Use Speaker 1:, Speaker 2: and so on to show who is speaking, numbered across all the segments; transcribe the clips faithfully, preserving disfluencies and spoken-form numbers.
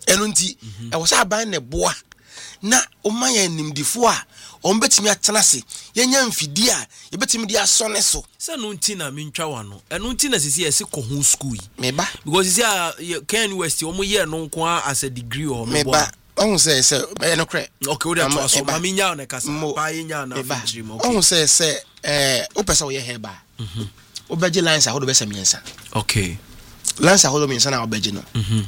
Speaker 1: eno nti e wo sa ban ne boa na o man ya nimdifo a o mbetimi atenase yenya mfidi a yebetimi dia sone so
Speaker 2: se no nti na mentwa wa no eno nti na sisi ese ko ho school yi
Speaker 1: meba
Speaker 2: because sisi a Ken University o mo ye no nko as a degree o
Speaker 1: meba on say say eno kre
Speaker 2: okay we dey to so mami nya na kasa pa nya na fitri mo
Speaker 1: on say say eh o pesa wo ye heba mhm o beje lines a ho do besa miensa
Speaker 2: okay
Speaker 1: lines a ho do miensa na o beje no mhm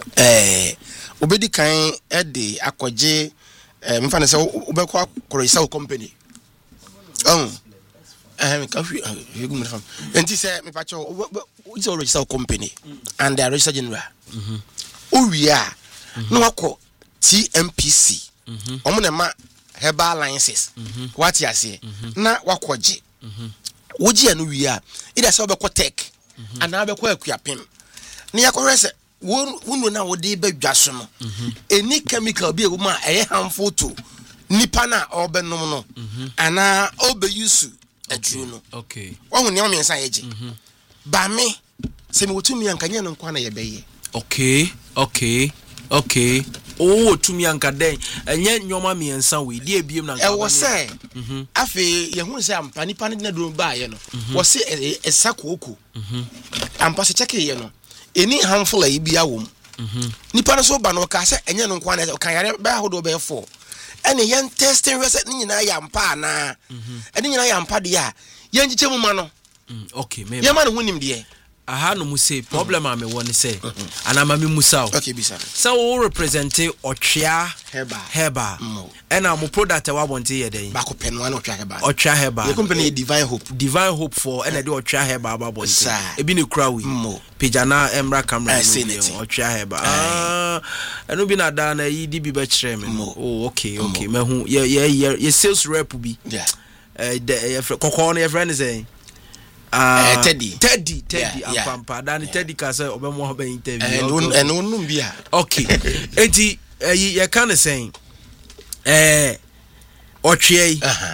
Speaker 1: eh obedi kan e de akwaje eh mfa na say obekọ akoro isa company um eh ka fi egu me fam enti say me pa cho o is already isa company and they are registered general mhm o wi a no akọ T M P C mhm omo na ma herbal alliances what you say na wakoje mhm woji anu wi a ida say obekọ tech and na obekọ akuapem na yakọ se wonu na wode badwaso no any chemical be eguma eye harmful to nipa na obenom no ana obeyusu aduru no
Speaker 2: okay
Speaker 1: wonu ne omensa yeje ba me se me wotumi ankanya no nkwa na yebeye
Speaker 2: okay okay okay oh tumi anka den enye nyoma miensa we die biem na
Speaker 1: nka e wo se mhm afi ye hu se ampa nipa na do ba ye no wo se esakoko mhm ampa se cheke ye no any harmful ayi bia wom mhm nipa no so ba no ka se enye no nkwa na kan yare ba hodo be four ene yen testing reset ni nyina ya ampa na mhm ene nyina ya ampa de a yen giche mu ma no
Speaker 2: okay me
Speaker 1: ye ma no hunim de
Speaker 2: aha no mu say problem am me won say ana ma me musa
Speaker 1: okay bisa
Speaker 2: so we represent Otwea
Speaker 1: heba
Speaker 2: heba ena mo product wa bonte ye den
Speaker 1: ba ko penu ana Otwea heba
Speaker 2: Otwea heba
Speaker 1: the company Divine Hope
Speaker 2: Divine Hope for ena de Otwea heba ba bonte ebi ne kura wi pejana emra camera Otwea heba ah eno bi na da na yi di bi be kire me oh okay okay me hu ye ye ye sales rep bi
Speaker 1: yeah
Speaker 2: eh kokko no ye friend say
Speaker 1: ah uh, Teddy
Speaker 2: Teddy Teddy ampampa dan Teddy ka say obemo ho be interview
Speaker 1: and and onum bia
Speaker 2: okay enti eh ye kan say eh Otwea
Speaker 1: aha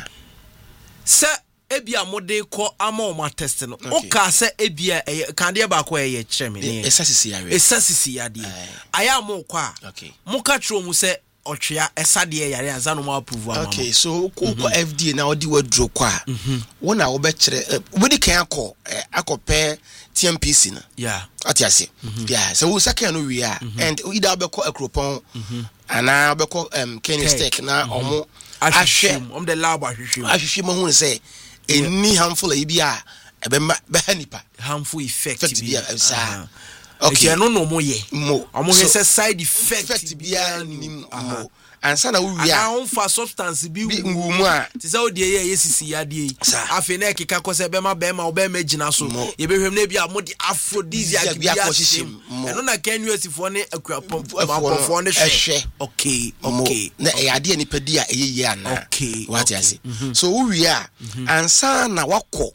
Speaker 2: se ebia mode ko ama o ma test no o ka se ebia kan de ba ko ye kire me ne
Speaker 1: esasisi yare
Speaker 2: esasisi yade aya mo ko a
Speaker 1: okay
Speaker 2: mo ka tro mu se Otwea esade yare anza no mo approve ama
Speaker 1: okay so ko F D A na odi wadro kwa wona wo be kire wodi kan akọ akọpe T M P C na
Speaker 2: yeah
Speaker 1: atiase yeah so wo second no we are and either obekọ akropon ana obekọ um Kenny Steak na omo
Speaker 2: ahwehwem om the lab ahwehwem
Speaker 1: ahwehwem hu say any harmful e bia e be be hanipa
Speaker 2: harmful effect
Speaker 1: bia sa
Speaker 2: okay no no mo ye
Speaker 1: mo
Speaker 2: omo he say side effect
Speaker 1: bia ni mo ansa na wo wi a
Speaker 2: on fa substance bi
Speaker 1: ngumu a
Speaker 2: ti say odi ye yesisi yade yi afi na ekeka ko say be ma be ma obe ma gina so ye be hwem na bia mo di aphrodisiac bia hwem eno na Ken University fo ne akuapom fo ne hwe okay okay
Speaker 1: na e ade ni padi a eyeye ana
Speaker 2: okay
Speaker 1: what you say so wo wi a ansa na wakọ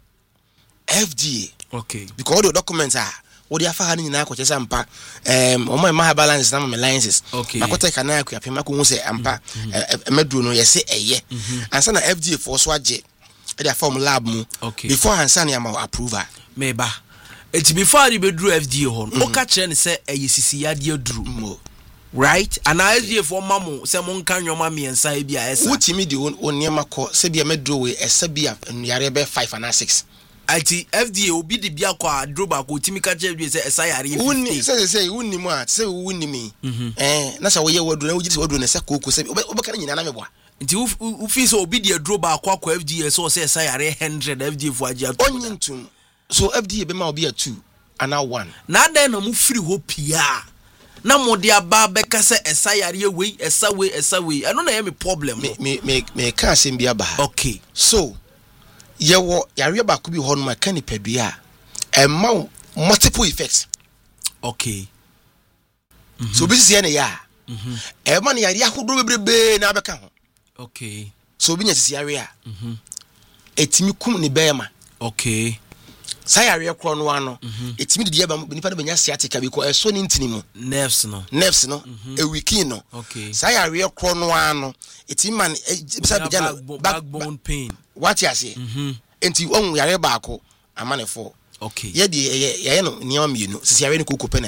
Speaker 1: F D A
Speaker 2: okay
Speaker 1: because the documents are odi afa ha nyina ko chesa ampa em o mo ma balance na my alliances akota kana akua pema ko hu se ampa emeduro no yese eye ansa na F D A for so age e da form lab mu before ansa na am approval
Speaker 2: meba eti before the bedru F D A ho o ka kire ne se eye sisi yade aduru right and F D A for mamo se mo nka nwoma miensa e bia esa
Speaker 1: wutimi di onema ko se bia meduro we esa bia yare be five and six
Speaker 2: ati F D A obi de bia kwa droba ko timi ka che say esa yare
Speaker 1: wonni say say wonni mu a say wonni mi eh na sa wo ye wadu na wo giti wadu na se kokko say obeka nyina na meboa
Speaker 2: nti u fi so obi de droba kwa kwa F D A so say esa yare one hundred F D A fo agia
Speaker 1: onyintum so F D A be ma obi a two and now one
Speaker 2: na den na mu free ho pia na mo de aba beka say esa yare we esa we esa we eno na ye me problem
Speaker 1: me me me me ka asem bia ba
Speaker 2: okay
Speaker 1: so yewo yare ba ko bi ho no ma ka ni padua e ma multiple effects
Speaker 2: okay
Speaker 1: mm-hmm. so bi sie ne ya mhm e ma ne yare ahodo bebrebe na abeka ho
Speaker 2: okay
Speaker 1: so bi nya sisi yare a mhm etimi kum ni bema
Speaker 2: okay
Speaker 1: sa yare kro no ano etimi de yeba nipa de benya sciatica bi ko e so ni ntini mu
Speaker 2: nerves no
Speaker 1: nerves no e wiki no
Speaker 2: okay
Speaker 1: sa yare kro no ano etimi man bisa bija no
Speaker 2: backbone pain
Speaker 1: what you say mhm enti on yare ba ko amane for
Speaker 2: okay
Speaker 1: ye de ye ye no niam mienu sisi yare ni kokopɛ na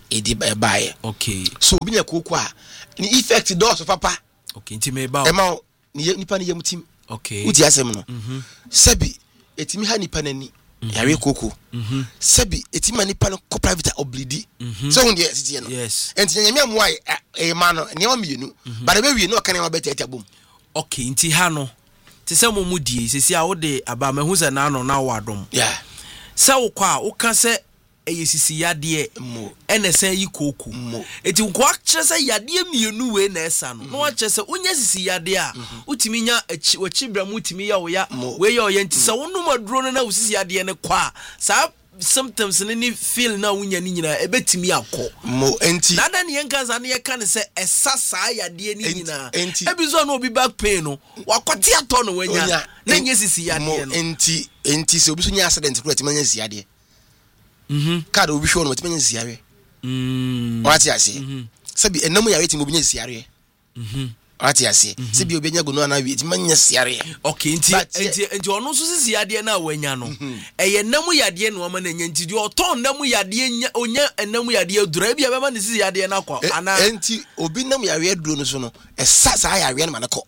Speaker 1: edi buy.
Speaker 2: Okay.
Speaker 1: So obi nya koko a ni effect doors papa.
Speaker 2: Okay, nti me ba.
Speaker 1: E ma ni nipa ne yamutim.
Speaker 2: Okay.
Speaker 1: Uti asem no.
Speaker 2: Mhm.
Speaker 1: Sabi etimi ha nipa nani. Yare koko.
Speaker 2: Mhm.
Speaker 1: Sabi etima nipa no ko private oblidi. So hun de sitie no.
Speaker 2: Yes.
Speaker 1: Enti nyame amoa e ma no ne o mienu. Ba de be wie no kan e beta etabum.
Speaker 2: Okay, nti ha no. Ti se mo mudie sesi a wo de aba mahu se na no na wadom.
Speaker 1: Yeah.
Speaker 2: Se wo kwa wo ka se eye sisi yade
Speaker 1: mo
Speaker 2: ene se yi koku eti wo akye se yade mienu we na esa no no akye se onya sisi yade a utimi nya wachibra mu utimi ya oya we ya oya nti se wonu maduro no na usisi yade ne kwa sa symptoms ne ni feel na wonya ni nyina ebetimi akọ
Speaker 1: mo enti
Speaker 2: nada ne yenka za ne yeka ne se esa sa yade ni nyina ebizo na obi back pain no wakote ato no wanya na nya sisi yade no
Speaker 1: enti enti se obi so nya accident kura ti manya sisi yade.
Speaker 2: Mhm.
Speaker 1: Card obi show no meti manya siare.
Speaker 2: Mm.
Speaker 1: Wati ase. Sabi enam yare ti mo bi nya siare.
Speaker 2: Mhm.
Speaker 1: Wati ase. Sabi obi nya gono na wi ti manya siare.
Speaker 2: Okay, nti nti nti ono so sisi yade na wanya no. Eye nam yade no ama na nya nti di oton nam yade nya onya enam yade adura bia be ma ne sisi yade na kwa ana
Speaker 1: enti obi nam yare aduro no so no esa sa yare no ma na ko.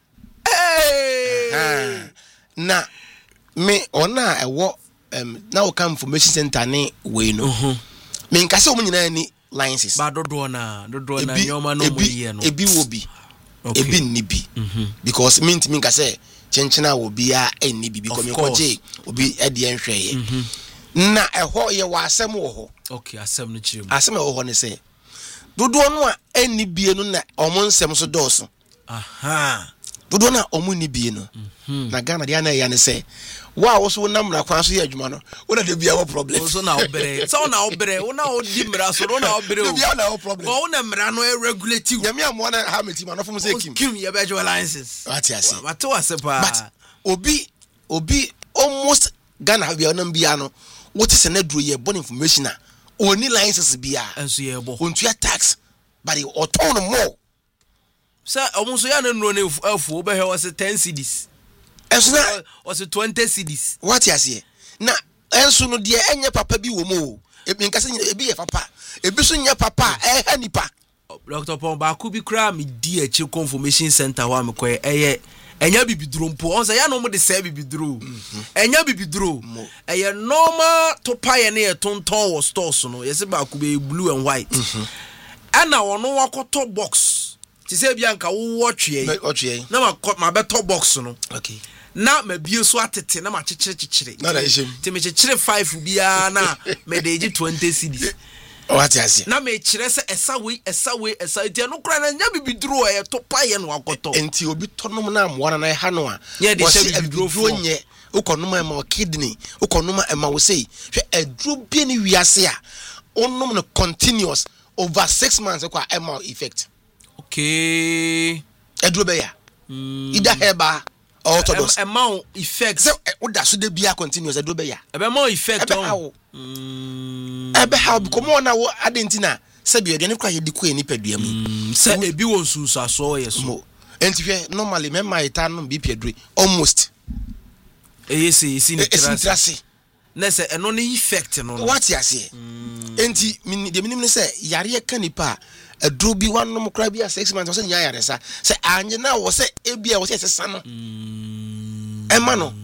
Speaker 2: Eh.
Speaker 1: Na me ona ewo um now come information center ne we no uh-huh. Me nka se o nyina ni licenses
Speaker 2: ba dodo na dodo na nyoma no mo ye no
Speaker 1: ebi wo bi okay. Ebi ni bi mm-hmm. Because me ntimi nka se chenchena wo bi a eni bi because me koje obi e de enhwe ye mm-hmm. Na eho ye wa asem wo ho
Speaker 2: okay asem no chire
Speaker 1: asem wo ho ne se dodo no a eni bie no na omo nsem so doso
Speaker 2: aha
Speaker 1: dodo na omo ni bie no mm-hmm. Na Ghana dia na ya ne se wa wo so nam na kwan so ye adwuma no wona de bia wo problem
Speaker 2: so na obere so na obere wona odi mra so wona obere
Speaker 1: o bia na wo problem
Speaker 2: wo wona mra no regulate you
Speaker 1: nyame amwa na ha meti ma no fom se kim
Speaker 2: kim ye be jo licenses
Speaker 1: ati ase
Speaker 2: but wa se pa
Speaker 1: but obi obi almost Ghana bia no bia no what is na duro ye bon information a oni licenses bia
Speaker 2: enso ye bo
Speaker 1: ontu tax but he oton more
Speaker 2: sa omo so ya na nuro na afu be he was ten cedis
Speaker 1: enso na
Speaker 2: was twenty cedis
Speaker 1: what you say na enso no de enye papa bi wo mo ebi nka se ebi ye papa ebi so nya papa eh ha nipa
Speaker 2: Doctor Pon ba ku bi kra me di achi confirmation center wa me koy eye enya bibiduro mpo on say ya no mo de say bibiduro enya bibiduro eye normal to paye na ye tonton wo stores no ye se ba ku be blue and white ana wono wakoto box ti se bia nka wo wotwe na ma ma beto box no
Speaker 1: okay
Speaker 2: na ma bie so atete na ma chechire chechire
Speaker 1: na da ishem
Speaker 2: ti me chechire five bia na me de ji twenty cedis
Speaker 1: what you say
Speaker 2: na me chire se esa we esa we esa ti no kra na nya bibiduro e to paye no akoto
Speaker 1: enti obi tonom na amwa na ha no a
Speaker 2: wo se bibiduro
Speaker 1: nye ukonom e ma kidney ukonom e ma wo sei hwe aduro bi ni wiase a onom no continuous over six months kwa e ma effect
Speaker 2: okay
Speaker 1: aduro be ya ida heba orthodox
Speaker 2: amount effect
Speaker 1: so oda so de bia continuous aduro be ya
Speaker 2: e be more effect
Speaker 1: on mm e be how come on na wo adentina se bi de ne kwa ye di ko ni padua mu
Speaker 2: se ebi won sunsu aso ye so
Speaker 1: enti hwe normally me my ta no bi padure almost
Speaker 2: e yes isi ni
Speaker 1: trase
Speaker 2: na se eno ne effect no
Speaker 1: what you say enti de minim ne se yare ka nipa aduro bi wanom kra bi a six months so nya yare sa se anye na wo se ebia wo se sesa no e ma no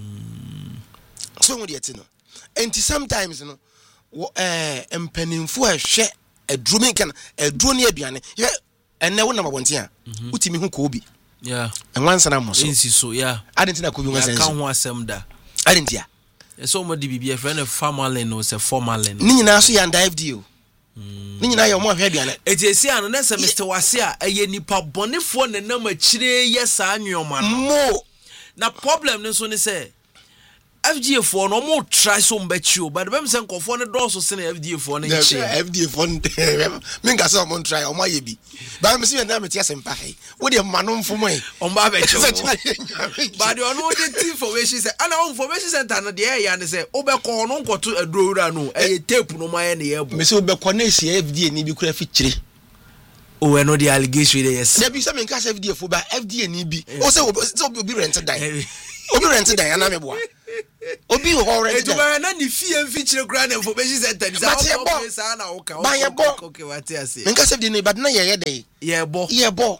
Speaker 1: so mo de eti no enti sometimes no wo eh empanimfo a hwe aduro mi kan aduro ne aduane ye enne wo na mabonte a utimi hu ko bi
Speaker 2: yeah
Speaker 1: enwansa na mo so
Speaker 2: ensi so yeah
Speaker 1: adentina ko bi nwansa
Speaker 2: ensi kan ho asem da
Speaker 1: adentia
Speaker 2: eso mo di bibia friend of formalin no se formalin
Speaker 1: ni nyina so ya F D O ni nyina ya mo ahwe aduane
Speaker 2: etiesi ano na se Mister Wase a eye nipa bonefo na nam akire ye sa anwoma
Speaker 1: mo
Speaker 2: na problem ne so ne se F D A for no mo try so mbachio but bem se nkofo ne do so se na F D A for ne nche
Speaker 1: F D A for me nga se mo try o ma ye bi ba me se na me tia sempa hai wo de manom fomo e
Speaker 2: o ba be cho ba de ono de information se ana information center no de ya ne se obekọ no nkoto adurowura no e tape no ma ye ne ye bo
Speaker 1: me se obekọ na esi F D A ni bi kura fi kire
Speaker 2: o we no the allegation dey yes
Speaker 1: na bi se me nka F D A for ba F D A ni bi o se obi rent die obi rent die ana me boa Obi ho already.
Speaker 2: Edu ba na ni fie mfichire kra na information center ni sa o sa na wo ka.
Speaker 1: Ba ye bo.
Speaker 2: Okay, what you say?
Speaker 1: Menka se di ne bad na ye ye dey.
Speaker 2: Ye bo.
Speaker 1: Ye bo.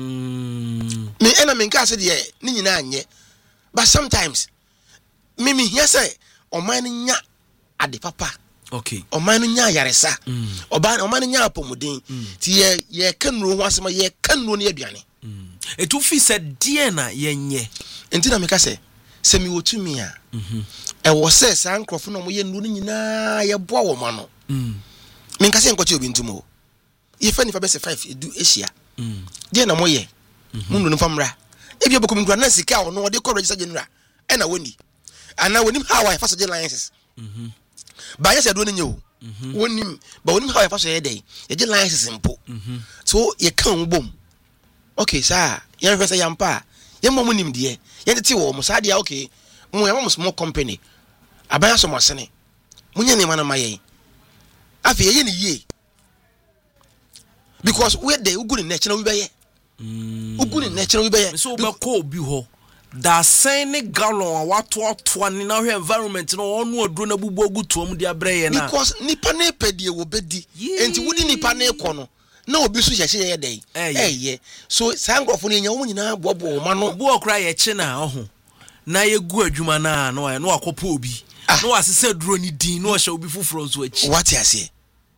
Speaker 2: Mm.
Speaker 1: Me ena menka se de ni nyina anye. But sometimes me me hear say o man nya ade papa.
Speaker 2: Okay.
Speaker 1: O man nya yaresa. O ba o man nya apomuden. Ti ye ye kanuro ho asema ye kanuro ne aduane.
Speaker 2: Etu fi se die na ye nye.
Speaker 1: Enti na meka se se mi wotumi a. Mhm. E wo se sa nkrofo no mo ye nuru nyina ye boa wo ma no. Mhm. Menka se nkoche obi ntumo. Ye fa ni fa be se five edu ehia. Mhm. Die na mo ye. Mhm. Mundu no famra. Ebi obokum nkura na sika o no de ko register general. E na woni. Ana wonim how I first licenses. Mhm. Ba ya se do nyo. Mhm. Wonim ba wonim how I first ye dey. Ye get licenses mpo. Mhm. So ye kan bom. Okay, sir. Ye refer say yampa. Ye mo munim de. Ye tete wo mo sa de okay. Mo ya mo small company. Abaya so mo sene. Munya ne mana maye. Afi ye ne yie. Because we dey ugu ne nature we be ye. Mm. Ugu ne nature we be ye.
Speaker 2: So be call bi ho. Da sen ne gallon wato ato ne na hwe environment no onu oduro na bubu ogu to mu de abre ye na.
Speaker 1: Because nipa na epedie wo bedi. Enti wudi nipa na ekọ no. Na obi so hyehye ye dey. Eh ye. So sangrofo ne nya wo nyina bobo wo ma no.
Speaker 2: Bu okra ye chi na oho. Na ye gu adwuma na no no akopo obi. No asese duro ni din no hye obi fufuro nso achi.
Speaker 1: What you say?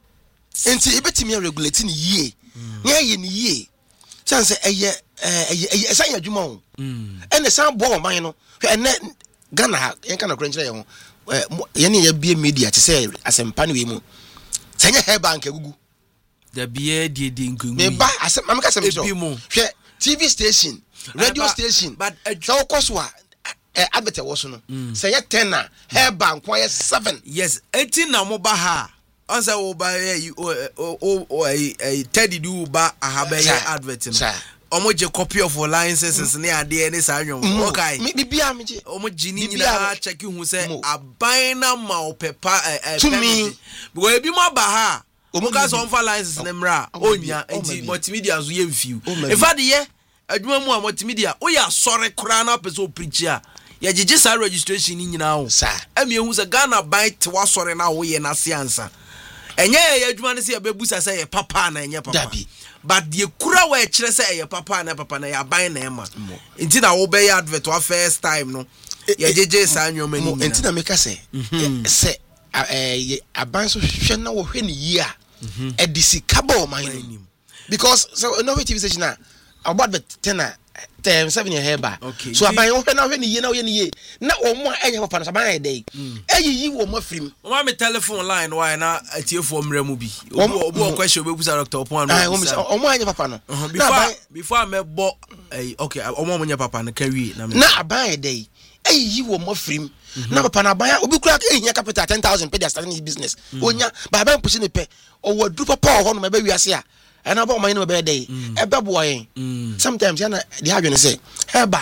Speaker 1: Enti ebetimi regulate ni yie. Nya ye ni yie. Chance eye eye eye esan ya adwuma ho. Mm. Ene san bo man no. Ene Ghana yen kana kura nkyere ye ho. Ye ne ye bie media te say asempa ne we mu. Sanya hair bank agugu.
Speaker 2: Da bie die die nkungu.
Speaker 1: Me ba asem am ka sem so. Hwe T V station, radio station. But so koswa eh advert was no. Say ye ten na hair bank kwa ye seven.
Speaker 2: Yes, eighteen na mo ba ha. Onse wo ba eh o o eh Teddy do ba ahaba ye advert no. Omo je copy of licenses ne ade ne sa anwom. Okay.
Speaker 1: Me bia me je.
Speaker 2: Omo jini nyina check hu say aban na ma opepa eh permit. Because ebi mo ba ha. Omo ka so onfa license ne mra onya enti multimedia zo ye mfiu. In fact ye adwuma mu a multimedia o ya sore kra na person preach a ye gege sa registration ni nyina ho. Emi ehu say Ghana bite wa sore na wo ye na siansa. Enye ye adwuma ne se ye bebusa say ye papa na enye papa. But the kura we kire say ye papa na papa na ya ban na ema. Enti na wo be advert wa first time no. Ye gege sa anwoma ni nyina.
Speaker 1: Enti na meka say say eh aban so hwe na wo hwe ni yi a edisika ba o man ni. Because so no T V station na about the ten ten seven year ba. So aban wo hwe na hwe ni yi na wo ye ni yi. Na o mo enye papa no aban dey. Eyi yi wo mo afrim.
Speaker 2: O ma me telephone line why na atiefo mra mu bi. Obu obu question obebu sa Doctor Opon no.
Speaker 1: O mo enye papa no.
Speaker 2: Before before me bo okay o mo enye papa no kawi na me.
Speaker 1: Na aban dey. Eyi yi wo mo afrim. Na papa na ban obi kura ehia capital ten thousand pe dey starting his business. Onya ba ban push ne pe. O wadu papa ho no me ba wiase a. And about my name, day, a baboy. Sometimes, Yana, the Hagan say, Herba,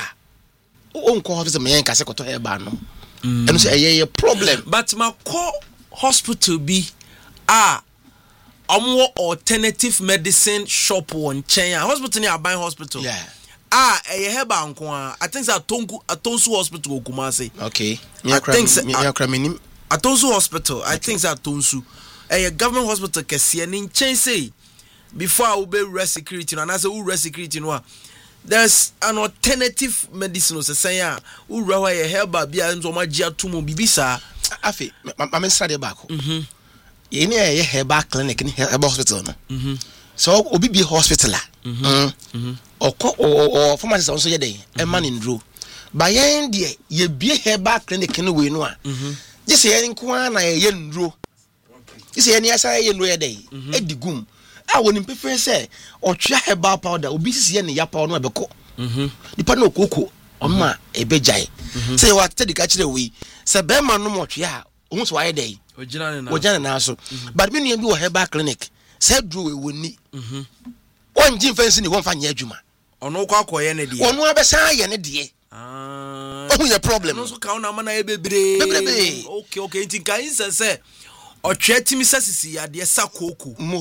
Speaker 1: own call is a man, Casaco to Herbano. And say, a problem.
Speaker 2: But my core hospital be ah, a more alternative medicine shop on chain. Hospital near buying hospital.
Speaker 1: Yeah.
Speaker 2: Ah, a Herba, I think that Tonku, a Tonsu hospital, Kumasi.
Speaker 1: Okay.
Speaker 2: I think
Speaker 1: so.
Speaker 2: A Tonsu hospital, I think that Tonsu, a government hospital, Cassian in chain say. Before I obey rest security, and as a who rest security, no, there's an alternative medicine. So say, who rawa a herba be and so much to Mobibisa.
Speaker 1: Afi, I'm in study back. Hm. You need a herba clinic in herba hospital. Hm. So, Obi be hospital. Hm. Or or pharmacist also your day, a man in Drew. By end, ye be herba clinic in the way, no. Hm. Just hearing Kwan, I yen Drew. You see, any as I yen way day, Eddie Goom. I wouldn't prefer say or try about powder or be see any yapa no beko. Mhm. Nipa no koko on ma e bejai. Say what tell the catch the way. Say be man no more tria. Ohun so why day.
Speaker 2: Ojana na.
Speaker 1: Ojana na so. But me no bi wo herbal clinic. Say drew we woni. Mhm. On jin fancy ni won fa nya adwuma.
Speaker 2: Ono kwa akoye ne de.
Speaker 1: Ono abesa ye ne de. Ah. Oh your problem.
Speaker 2: No so ka una ma na e bebre. Bebre. Okay okay ntin kan say say o twetimi sasisi ade sa koko.
Speaker 1: Mo.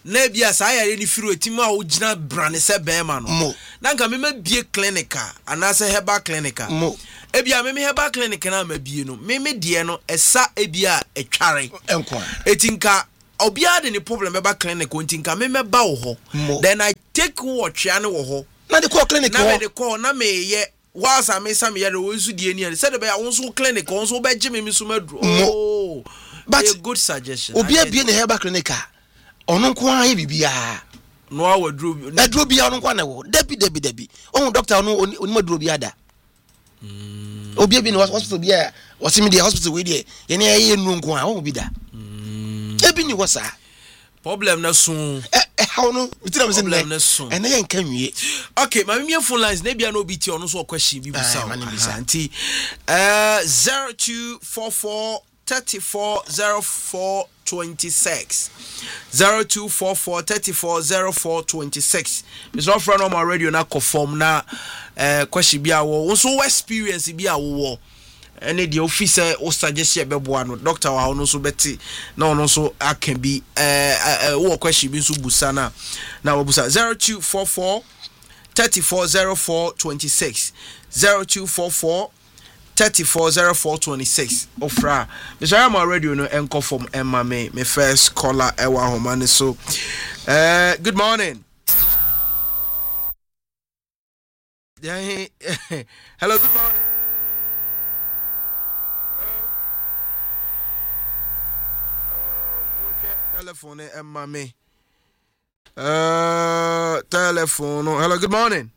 Speaker 2: na bia sa ya ni firo etim a ogina brane se bema no na nka me mabie clinica anase herbal clinica ebia me me herbal clinic na mabie no me me de no esa ebia etware
Speaker 1: enko
Speaker 2: etinka obia de ni problem herbal clinic ontinka me me ba wo ho then I take watch ya ne wo ho
Speaker 1: na de call clinic
Speaker 2: na me de call na me ye was I me some yere wo nsu die ni said be won so clinic won so be gime me so madru oh but a good suggestion
Speaker 1: obia bie ne herbal clinic ono nko an bibia
Speaker 2: no awadru
Speaker 1: na dro bia ono nko na wo debi debi debi on doctor ono oni madru bia da mm obia bi no hospital bia wasimi dia hospital we dia ye ne ye nu nko an o bi da mm ebi ni wo sa
Speaker 2: problem na so
Speaker 1: eh how no utina me say
Speaker 2: problem na so
Speaker 1: ene ye nka nwie
Speaker 2: okay ma me phone lines na bia no bi ti ono so question bi busa anti uh zero two four four three four zero four two six zero two four four three four zero four two six Mister Friend on my radio na conform na eh question bia wo so experience bia wo ene the officer o suggest e bebo ano doctor wa no so beti na ono so aka bi eh wo question bi so busa na na wo busa zero two four four three four zero four two six zero two four four three four zero four two six ofra Mister Am radio no enko from Emma me me first caller ewa homane so uh good morning yeah hello good morning telephone Emma me uh telephone hello good morning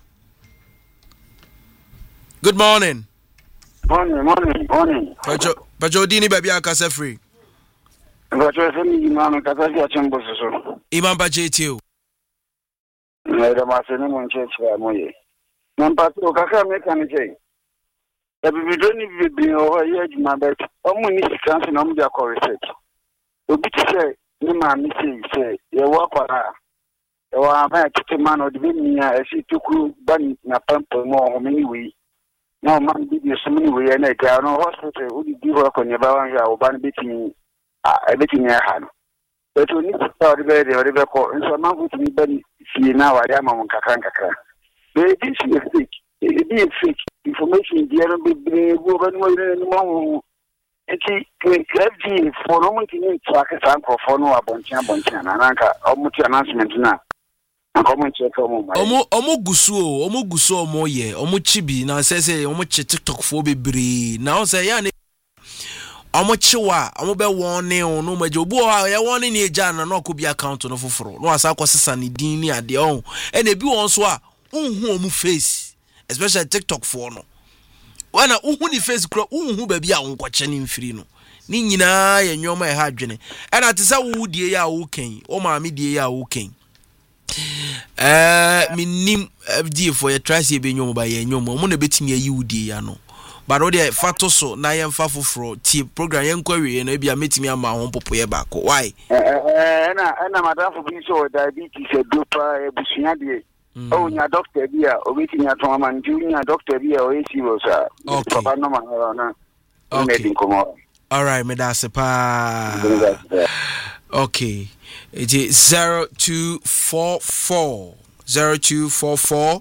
Speaker 2: good morning
Speaker 3: Morning, morning, morning.
Speaker 2: Pacho, Pacho dini baby akase free.
Speaker 3: Pacho semi imam kasa ya chembo so.
Speaker 2: Imam Pacho tio.
Speaker 3: Na ida masene mo nchecha moye. Na mpato kaka meka ni je. Ya bibidoni bibi o ye juma bet. Omo ni sikanse na mo dia ko research. Obi ti se ni ma mi se se ye wa kwara. E wa ma tete man o de bi nia e si tuku ban na pampo mo o meni wi. No man be the same way and I can hospital would give work on your bound or ban betting a bit in your hand. But we need to start the bed or the court, and so man would be better see now I am on Kakanka. They did see a fake, it be a fake information, the other big woman more. And she can for no one to track a sample for no abon champion and anchor or much announcement now.
Speaker 2: Omo omo gusu omo gusu omo ye omo chibi na say say omo chi TikTok fo bebre na say ya ne omo chiwa omo be wone no maje obu o ya wone ni eja na no ko bi account no foforo no asa ko sesa ni din ni ade on e na bi won so a unhu omo face especially TikTok fo no wana unhu ni face kro unhu ba bi a wonkoche ni mfiri no ni nyina ye nyoma e ha adwene e na te say wo die ya wo kan o ma me die ya wo kan eh minim fd for your try say be nyom ba ye nyom mo na betimi ayi wudie ya no but o de fato so na ye mfa foforo ti program ye nkwawe na bia metimi ama ho popo ye ba ko why
Speaker 3: eh na na madam for bi so diabetes e dopa e busunya de o nya doctor bia o betimi ato ma nju nya doctor bia o esi wo sa papa no ma na
Speaker 2: okay all right me da se pa okay it is zero two four four zero two four four.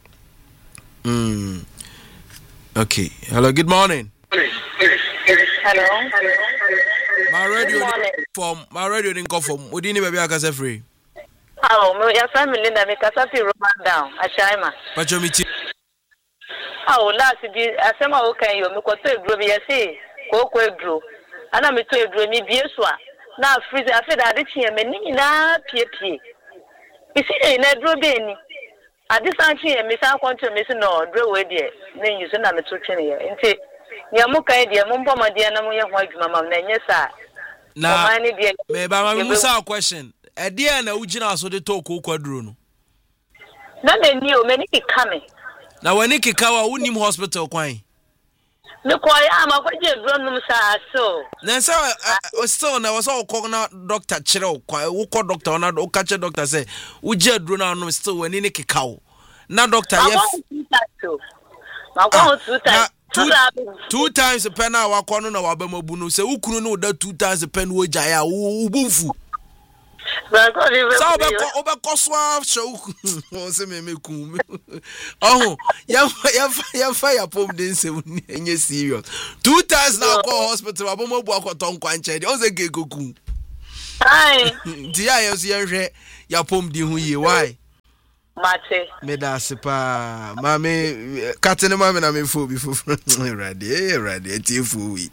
Speaker 2: Mm. Okay. Hello. Good morning.
Speaker 4: Hello.
Speaker 2: My radio from my radio didn't come from. We didn't baby akase free.
Speaker 4: Oh, me your family na me kasa pi Roman down. Achaima.
Speaker 2: Pacho mi ti.
Speaker 4: Oh, last bi asema o kan yo me ko to edro bi yesi. Ko ko edro. Ana me to edro mi bi eso a. Na freeze afi da de chie me ni na pie pie. Isi e na edro be ni. Ade san chie me san kwonto me si no dro we de na nyuso na me to twene ye. Nti nya mo kan de mo mpo made na mo ye ho adwuma mam na nye sa.
Speaker 2: Na me ba ma me sa question. E de na ugina so de to ko kwaduro no.
Speaker 4: Na me ni o me ni kame.
Speaker 2: Na wani kikawa unim hospital kwan.
Speaker 4: Me koy ama kwaje dronum sa so.
Speaker 2: Na say o still na was all call na doctor chire kwa wo call doctor na o ka che doctor say wo je dro na no still wani ne kikawo. Na doctor yes.
Speaker 4: Ma ko two times.
Speaker 2: Two, two times per na wa kwa no na wa ba mabu no say ukunu no da two times per no gya ya wo bumfu. So be obe koswa show o se me me ku. Oh, ya ya ya fire pom den se enye serious. Two times now go hospital abomo bu akoton kwanche de o se ge goku.
Speaker 4: Ai.
Speaker 2: Di ya yo se yenhwe ya pom di hu ye why?
Speaker 4: Mate.
Speaker 2: Me da sepa mame katene mame na me fo bi fo. Ready, ready, ti fo wi.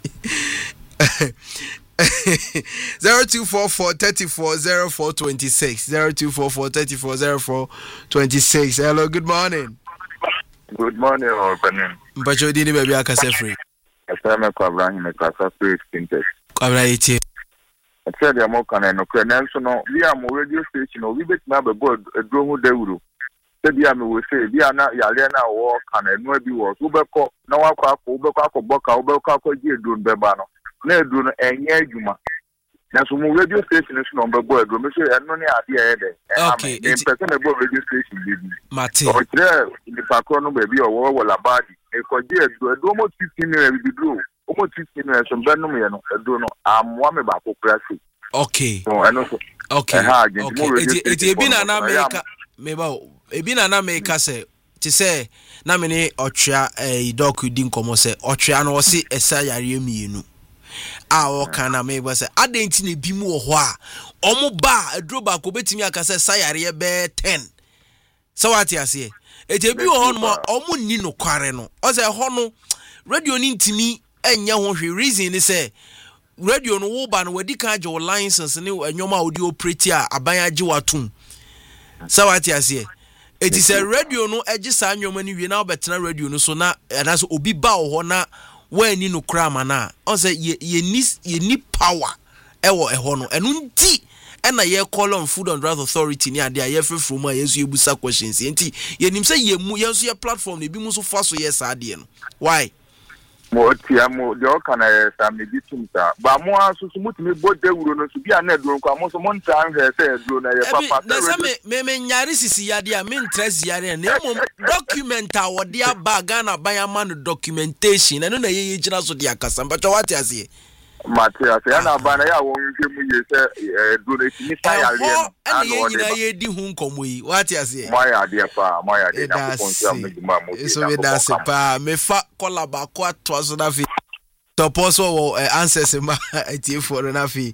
Speaker 2: zero two four four three four zero four two six zero two four four three four zero four two six. Hello, good morning.
Speaker 5: Good morning, Orbanin.
Speaker 2: Mpacho di ni baby akase free.
Speaker 5: Asame kwa Abraham me kasa free extinct.
Speaker 2: Kwabra yeti.
Speaker 5: I said ya mo kana no krenel so no we am radio station o we bet na be board edro hu dawuro. Se bia me we say bia na yale na wo kana no bi wo so be ko na wakọ akọ be ko akọboka wo be ko akọ ji edro beba no. Na edro no enye adwuma. Na so mo radio station so no be board edro me say eno ne ade e de.
Speaker 2: Okay,
Speaker 5: in person be board radio station bi.
Speaker 2: Mate.
Speaker 5: O kire ni pakro no be bi o wo wo labadi. E ko ji edro edro mo fifteen minutes bi dro. Almost fifteen minutes from Benum, you know, I don't know. I'm one about crazy.
Speaker 2: Okay.
Speaker 5: So, I know.
Speaker 2: Okay. Okay. It's a been an America. Maybe a been an America say to say, Namine Ocha a dog who didn't come say, Ocha no see a sayari me, you know. Our can I may was I didn't need be more wha. Omo ba a drawback will bet me I can say sayari bear ten. So what you say? It's a be on more omo nino quareno. As a hono radio need to me. Enya ho hwe reason ni say radio no wo ba no wadi ka je license ni enyoma audio operate a aban age watum sawati ase it is a radio no age sa nyoma ni wie na obetena radio no so na na so obi ba ho na wani no kra ma na on say ye ni ye ni power ewo eho no enu nti ena ye call on Food and Drug Authority ni ade ye frefro mu a yesu ebusa questions nti ye nim say ye mu ye so ye platform na bi mu so fa so ye sa ade no why
Speaker 5: mo tia mo de o kana e sa me bi tumta ba mo aso so mutimi bode wuro no so bia na eduro kwa mo so mo nta anhwe se eduro na ye papa
Speaker 2: na se me me me nyare sisi yade a me interest yare na mo document a wode aba Ghana ban ma no documentation na no na ye gina so de akasa mpacho what ase
Speaker 5: Matia se na ba na ya wo nhwe mu ye se eduro na timi sa yare no
Speaker 2: ana ye nyina ye di hu nkomo yi what ase
Speaker 5: mo ya de pa mo ya de na ko ntia me di ma mo
Speaker 2: so we da se pa me fa kola ba ko ato so na fi to poso answers ma ati for na fi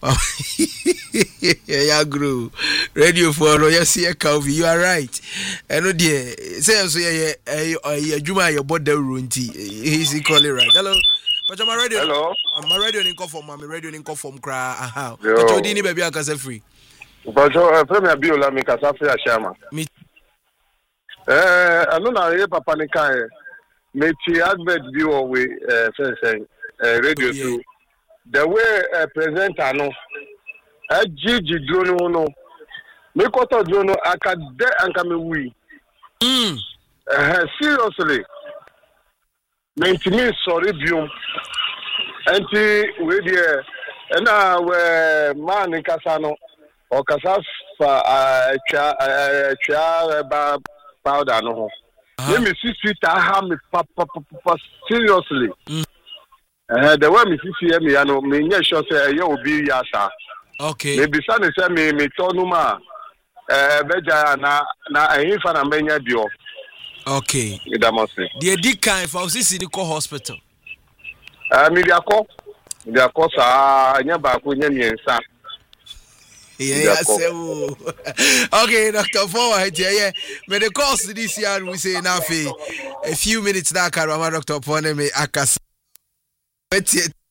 Speaker 2: ya grow radio for no yes ye Calvi you are right eno de say so ye ye adwuma ye border runti he's equally right. Hello but my radio
Speaker 5: hello
Speaker 2: my radio in conform my radio in conform cra aha but you didn't baby akase free
Speaker 5: but so premier biola me kasa free ashama
Speaker 2: me
Speaker 5: eh anu na ye papa ni kan me ti advert bi wo we eh say Uh, radio
Speaker 2: yeah.
Speaker 5: too. The way uh, presenter no, a Gigi drone no, me koto drone no akade anka me wi.
Speaker 2: Mm.
Speaker 5: Uh, seriously, me ntimi sorry biom. Enti we there, na we man nkasa no, o kasa fa twa twa ba powder no ho. Me me sisi ta ha me papa papa seriously.
Speaker 2: Mm.
Speaker 5: Uh, the way me see me, I know me nye sure say you will be yasa.
Speaker 2: Okay.
Speaker 5: Me bisa ne say me me tonu ma eh beja na na ehin fa na menya dio.
Speaker 2: Okay.
Speaker 5: Ida mo say.
Speaker 2: The di kan fa osisi ni ko hospital.
Speaker 5: Ah me dia ko. Dia ko sa nya ba ko nya miensa.
Speaker 2: Yeah, say okay, Doctor Forward here. Yeah, me the course this year we say na fi a few minutes now Karama Doctor Pone me akasa. I'm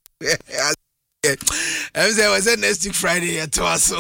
Speaker 2: saying was it next week Friday at Twaso.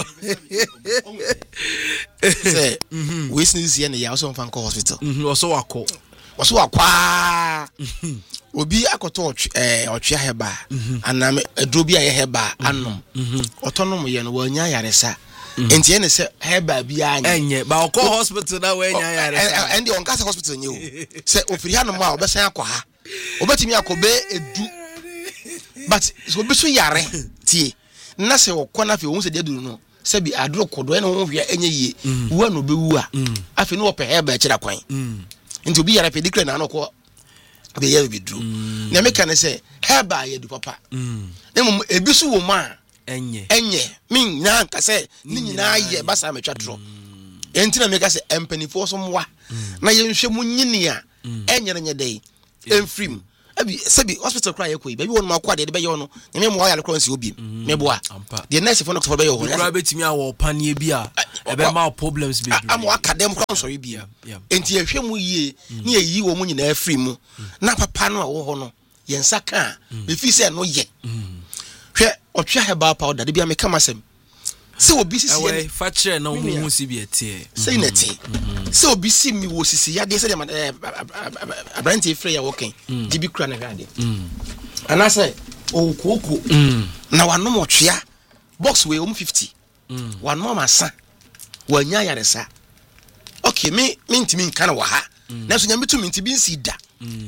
Speaker 1: Say, we sneeze here in the also fan hospital.
Speaker 2: Mhm, also wako.
Speaker 1: Also akwa. Obi akoto eh otwe heba anam edrobi aye heba anom. Otonom ye no wanya yaresa. Enti ene se heba bia anya.
Speaker 2: Enye ba okọ hospital na wanya yaresa.
Speaker 1: Endi on kasa hospital nye o. Se ofiri hanom a obesan akwa ha. Obetimi akobe edu. But so be so yare tie na se wokọ fe won se de duru no se bi adro kodo ene won hwe enye yie wo no be wu a afi no ope heba e kira kwan nti obi yare pe declare na no ko be ye be duru na me kan se heba ye du papa na mum ebi so wo ma
Speaker 2: enye
Speaker 1: enye min na nka say ni nyina ye basa metwa tro enti na meka say empanifo so mwa na yenhwe mu nyini a enye na nyedei emfrim abi sabi hospital cry ekoi baby won ma kwa de be ye no nyame mo ya lekro nsi obi meboa the nurse for no for be ye ho
Speaker 2: kura betimi awo panie bi a ebe ma problems be bi
Speaker 1: am academ kwa so bi enti ehwe mu yie na yeyi wo mu nyina afri mu na papa no a wo ho no yensa ka be fi say no ye hwe otwa heba powder de bia me kama sem se obi sisi
Speaker 2: ye fa kire na mu hu si bi etie
Speaker 1: say na ti se obi si mi wo sisi ya de say de abranti free ya working di bi kura na hade ana say o koko na wanom otwea box we um fifty wanom asa wanya ya resa okay me me ntimi nka na wa ha na so nyame tu me ntibi nsi da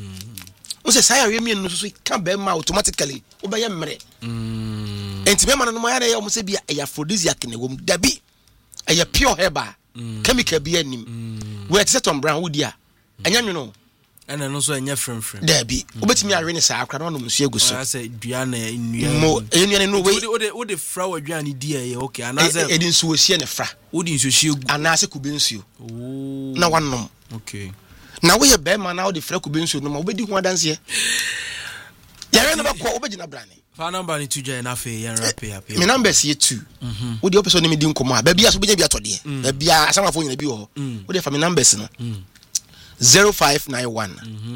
Speaker 1: o se say awe me no so ka be ma automatically o be ye mmere enti be ma no mo ya na ya mo se bia e aphrodisiac na wom dabi e pure herbal chemical bi anim we set on brown wood ya anya nwono
Speaker 2: ana no so anya frem frem
Speaker 1: dabi obetimi awe ne sa akra no no so egu so
Speaker 2: I say dua na nnua
Speaker 1: mo enua no we
Speaker 2: ode ode fra wadua ne di e okay ana say
Speaker 1: edin so osie ne fra
Speaker 2: odi nso hie gu
Speaker 1: ana se kubensuo
Speaker 2: oh
Speaker 1: na wanom
Speaker 2: okay
Speaker 1: na we ye be ma na ode fra kubensuo no ma obedi hu adanse yare no be ko obegina brane
Speaker 2: fa number ni tuja na fe yan rap up
Speaker 1: me number is two mhm wo de opeso ni me di nkomo a ba bia so beja bia to de ba bia asama fo nyina bi ho wo de fa me numbers no zero five nine one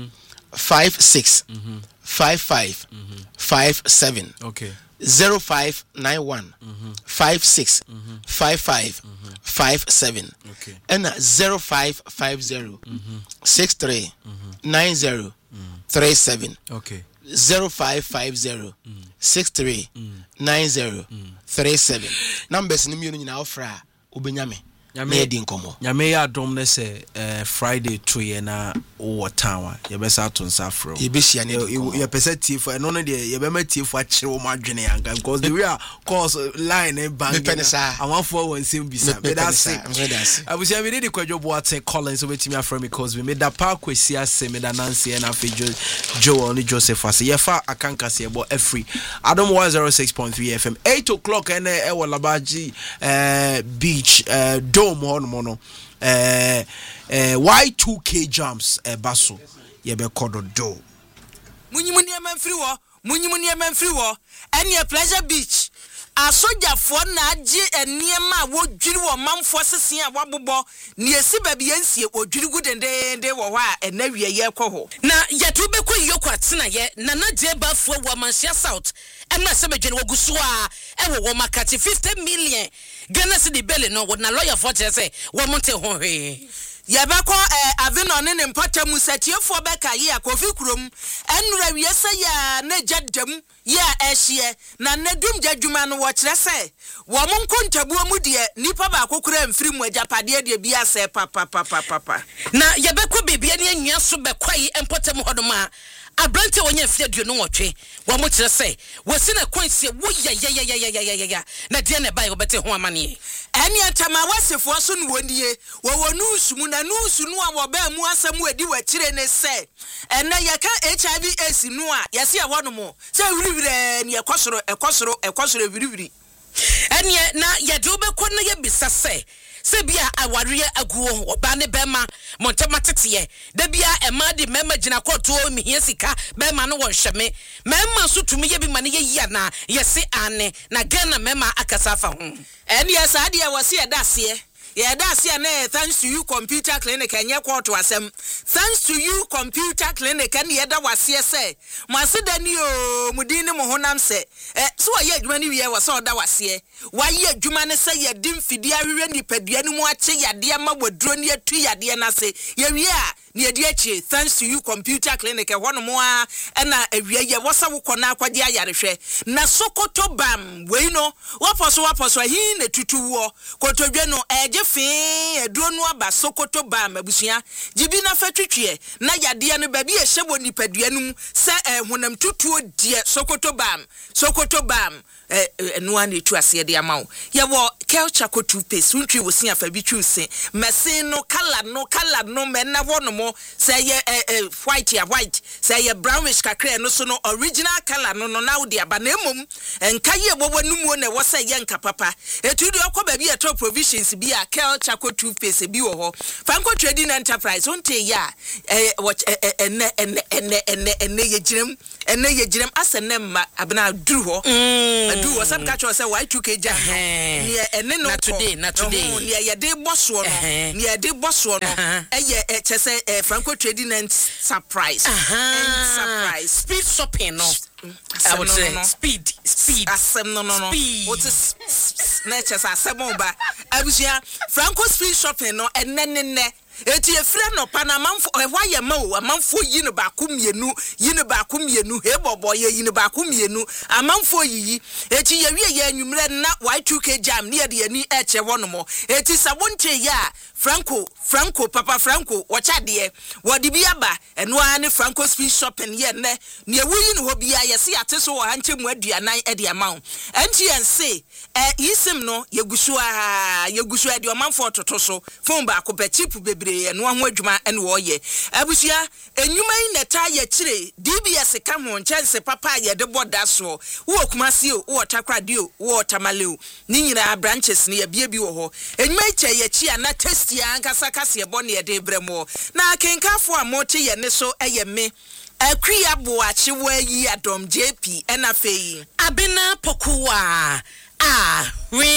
Speaker 1: five six five five five seven
Speaker 2: okay
Speaker 1: zero five nine one five six five five five seven
Speaker 2: okay
Speaker 1: and zero five five zero six three nine zero three seven
Speaker 2: okay
Speaker 1: zero five five zero six three nine zero three seven numbers ni mi no nyina ofra obenyame nyame di nkomo
Speaker 2: nyame ya dom ne se eh Friday to ye na wo town ye be sa to nsa fro
Speaker 1: ye be sia ne
Speaker 2: ye pese tiefo no no de ye be ma tiefo a kire wo ma dwene yanka because the way course line e bang amanfo won sem bisa be that say abusia me dey kwadwo boate Collins so betimi afro me cause we made that park kwesi ase me da Nancy na fejo Joel ni Joseph ase ye fa akanka se bo every Adam one oh six point three F M eight o'clock and e wo labaji eh beach eh dome on mono eh eh Y two K jumps e baso ye be kodo do
Speaker 6: munyimu ne man free wo munyimu ne man free wo ene pleasure beach asojafo na age eniema wo dwiri wo manfo sesen a wabobo ne esi babi yansie odwiri gudendende wo hɔ a enawie ye kɔ na yetu be kɔ yoko atena ye na na je bafo wo mansia south emna se bedwene wo guso a e wo makati fifty million Ghana city belly no wo na lawyer for say wo monte ho hwe yabako eh avino ne ne mpata mu satiefo beka ye akofi kurom enura wiese ya na jadam ya ehie na nadum jadwuma no wo kire se wo mo nkontabuo mu de nipa ba akokura mfiri mu ajapade de bia se papa papa papa na yabako bebia ne anua so bekwai empata mu hodoma abrante wonya fie duo no wotwe wo mo kire se wo si na kwansie wo ya ya ya ya ya ya ya na de na bai wo bete ho amane eni atama wasefo so no wonnie wo wonu sumu na nu sunu a wo ba mu asam adi wa kire ne se ena yaka H I V AIDS nu a yase ya wono mo se wiriwire ne ekosoro ekosoro ekosoro wiriwiri eni na yedo be ko na ye bisa se se bia aware aguo oba ne bema montematete da bia ema de mema gina koto mi hiesika bema no wonhweme mema so tumi ye bi ma ne ye yia na yese ane na Ghana mema akasa fa ho eni asa de wase ya daase yeah, that's ya ne thanks to you computer clinic and your quarter asem. Thanks to you computer clinic and yeda wase say. Mase dani o mudini mo honam se. Eh so ye adwuma ni wie wase oda wase. Wa ye adwuma ne say ye dim fidi awewe ni padua ni mu ache yade ma wadro ni atu yade na se. Ye wie a ni edi achi thanks to you computer clinic e hono mo a na awie ye wasa wo kona akwade ayarehwe. Na Sokoto bam we no waposo waposo hi na tutu wo kotodwe no eje fe eduro no aba Sokoto bam abusua jibi na fatwetwe na yade no ba bi e hyebo nipadua num se honam tutuo die Sokoto bam Sokoto bam eh no an etu ase de amawo ye wo Kel Chaco toothpaste wuntri wo sin afa bi twu sin mesin no color no color no men na wono mo say ye white ya white say ye brownish kakra no so no original color no no na wo dia ba na emom enka ye bobo numu na wo say ye nka papa etu de okọ ba bi eto provisions bi a Kel Chaco toothpaste bi wo ho Franco Trading Enterprise onte ya eh enne enne enne enne enne ye jirem enne ye jirem asenem ma abna duru ho adu wo sam ka cho say y two k ja ne enne no
Speaker 2: today na today
Speaker 6: ne ye de bosso no ne ye de bosso no eye chese Franco Trading Enterprise Enterprise
Speaker 2: speed shopping no I would say no, no. speed speed
Speaker 6: asem no no no what is na chese asem ba abusia Franco speed shopping no enne ne eti efre no panamanfo ehwa ye ma o amanfo yi ne ba ko mienu yi ne ba ko mienu he bobo ye yi ne ba ko mienu amanfo yi eti ye wie ye anwumre na y two k jam ne ye de ani eche wono mo eti sabonte ya Franco Franco Papa Franco wacha de wodi bi aba eno ani Franco speed shopping ye ne ne wuyi ne ho bia ye se ate so wo hanche mu aduanan e de ama wo enti en se eh yisim no yegusu a yegusu e de omanfo toto so phone ba ko pe chip bebre eno ho adwuma ene wo ye abusia enwuma yi neta ye kire D B S ka ho chance papa ye de boda so wo kumasi o wo takradio wo tamaleo ni nyina branches ne ye bia bi wo ho enwuma yi che ye chi ana test ya ankasa kase ye bone ye de bremo na kenkafo a mo te ye ne so eye me akria boachi wa yi adom J P ena feyi
Speaker 2: abena pokuwa ah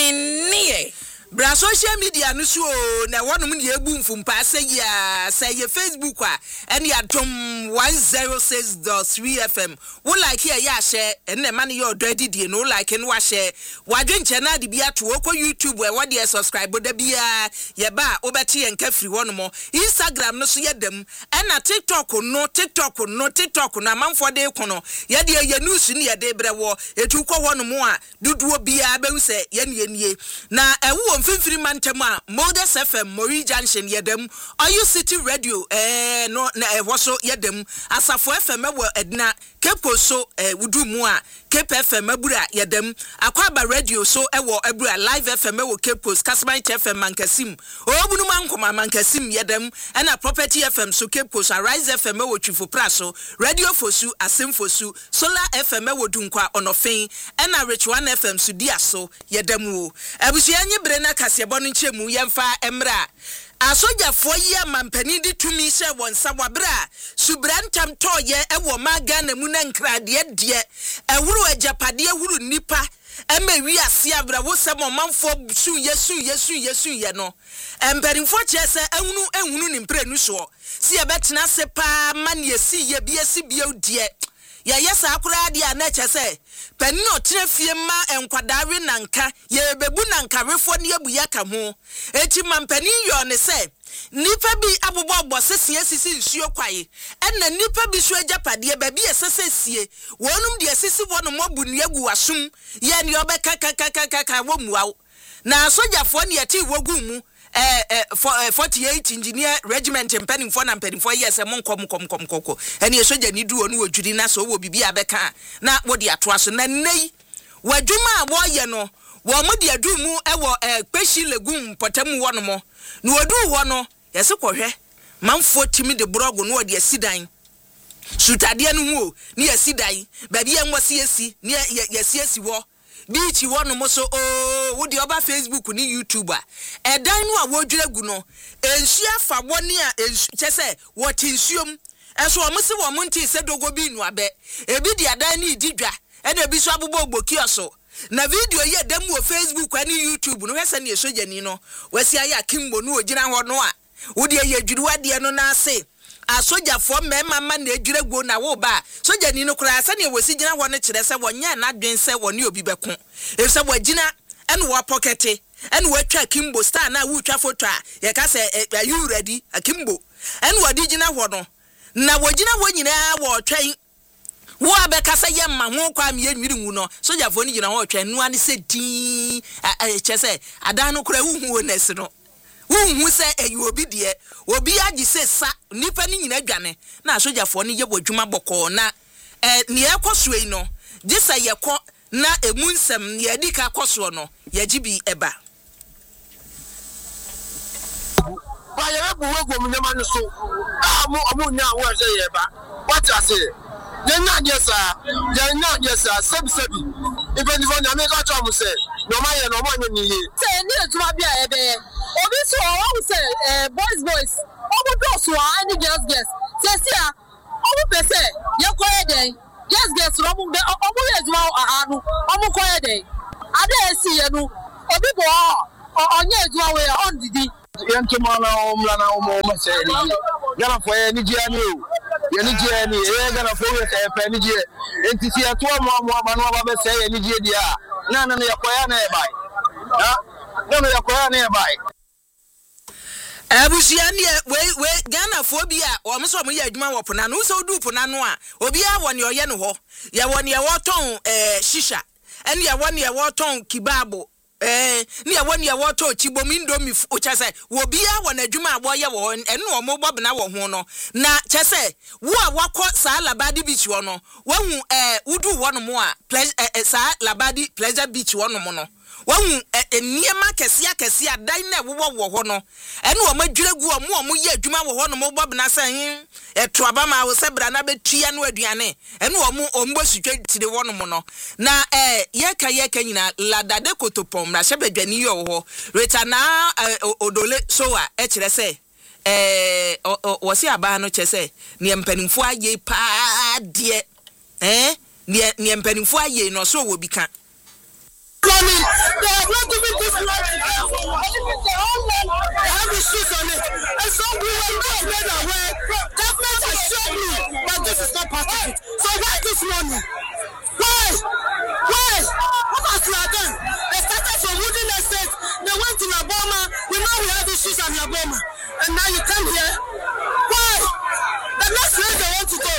Speaker 2: winnie
Speaker 6: bra social media no so na wonom ne ebu mfumpa say ya say ye Facebook a ene adom one oh six point three F M wo like here ya share ene man ye odadi die no like no wa share wadwenche na de bia to ko YouTube e wo de subscribe da bia ye ba obeti ye nka free wonom Instagram no so ye dem ena TikTok no TikTok no TikTok na manfo de kono ye de ye news ne ye de brewo etu ko wonom a duduo bia be hu se ye ne nie na ewo mfimfiri mantema Modest F M Mori Junction yedem Oyo City Radio eh no na eh woso yedem Asafo F M wo edna Kepo so eh wudu mu a Kepo F M abura yedem Akwaba Radio so ewo abura Live F M wo Kepo Kasman F M Mankasim obunu mankoma Mankasim yedem na Property F M so Kepo Rise F M wo Twifo Praso Radio Fosu Asem Fosu Solar F M wo Dunkwa Onofen na Rich One F M so dia so yedem wo abusu anye brena kasebo no nchemu yemfa emra asojafo ye mampani di tumi se wonsa wabra subrantam toye ewo maga na mu na nkrade de ewuru ajapade ewuru nipa ema wi ase abra wo se mo manfo sun yesu yesu yesu ye no emperimfo chese ehunu ehunu ni mprenu so si ebetena se pa man yesi ye biesi biodie ya yesa akura dia na chese panino trefie ma enkwadare nanka ye bebu nanka refo ne abuya ka ho eti mampani yo ne se nipa bi abobobbo sese asisi nsuo kwaye enna nipa bi so ajapade ba bi esese sie wonum de asisi wonum obu ne agu asum ye ne obeka kakakaka wo muawo na sojafo ne yeti wogu mu eh eh forty-eight engineer regiment penning for na penning for years e monkom kom kom koko ene soja ni duo no wodwiri na so wo bibia beka na wo de ato aso na nei wadwuma a wo ye no wo mo de adu mu e wo eh peshi legum potam wo no mo na wodu wo no yese kohwe manfo timi de brogo no de asidan sutade no hu ni asidan ba bia nwose esi ni yesi esi wo bichi wono mo so oh wo di oba Facebook ni YouTube a edan no a wo dwere gu no ensu afa woni a chese wo tinsuom eso o mo se wo mo nti se dogo bi nu abe ebi di adan ni didwa e na bi so abobọ ogboki oso na video ye dem wo Facebook ani YouTube no hese na esojani no wasi aya kimbo no ogina ho no a wo di ye dwuru ade no na ase asojafo mema ma na edwure gwo na wo ba soja ni no kura asa na wosi gina ho no kire se wonya na dwen se woni obi beko e se wagina ene wo pocket ene wo atwa kimbo star na wo twa photo a ye ka se are you ready akimbo ene wo di gina ho no na wagina wo nyina wo twan wo abeka se ye ma ho kwa me enwiri wu no sojafo ni gina ho twan nu ane se din e che se adan no kura hu hu na se no hu se eyi obi de obi agi se sa nipa ni nyina dwane na asojafo ne ye bodwuma boko na eh ne ekoso no gisa ye ko na emu nsem ye dika koso no ye gibi eba
Speaker 7: bu we go mu man so ah mo mo nya wo say ye ba what I say ye nya yes sir ye nya yes sir sebi sebi even if on me ka cho mo say no ma ye no mo nya ni ye
Speaker 8: say ni etuma bia e be obi so o say eh boys boys obo do so any girls girls say see ah obo pe say ye ko ye den yes girls obo be obo ye etuma anu obo ko ye den ada esi ye no obi bo onye etuma we on didi
Speaker 7: yentuma na omla na omo ma say ni gana fo ye ni je ani o ye ni je ani e gana fo ye say pe ni je enti si ato mo mo ma no ba be say ye ni je dia na na ya koya na e bai ha na na ya koya na e bai
Speaker 6: abusia ne we we Ghana fo bi a o mo so mo ye adwuma wo pona no so du pona no a obi a wo ne oye ne ho ye wo ne wo ton eh shisha ene ye wo ne wo ton kibabo eh ne wo ne wo to chibom indomi o chese wo bi a wo na adwuma wo ye wo ene o mo bobna wo ho no na chese wo a wakọ sa labadi beach wo no wo hu eh udu wo no mo a sa labadi pleasure beach wo no mo no wahu eniema kese akese adan na wo wo ho no ene o madwiregu o mo o mo ye adwuma wo ho no mo bobna san eto abama wo sebra na betua no aduane ene o mo o mbo sutwa tire wo no mo no na eh ye ka ye ka nyina ladade kotopom na hye badwani yo ho reta na odole so a e kire se eh wo se aba no chese ne mpanimfo aye pa de eh ne ne mpanimfo aye no so wo bi ka
Speaker 7: Mommy, they have not given this land to them. They have issues on it. And so we were not made aware. Government has shown me that this is not part of it. So why this money? Why? Why? What has been done? They started from Wooden Estate. They went to Laboma. We know we have issues at Laboma. And now you come here. Why? The next place they want to go.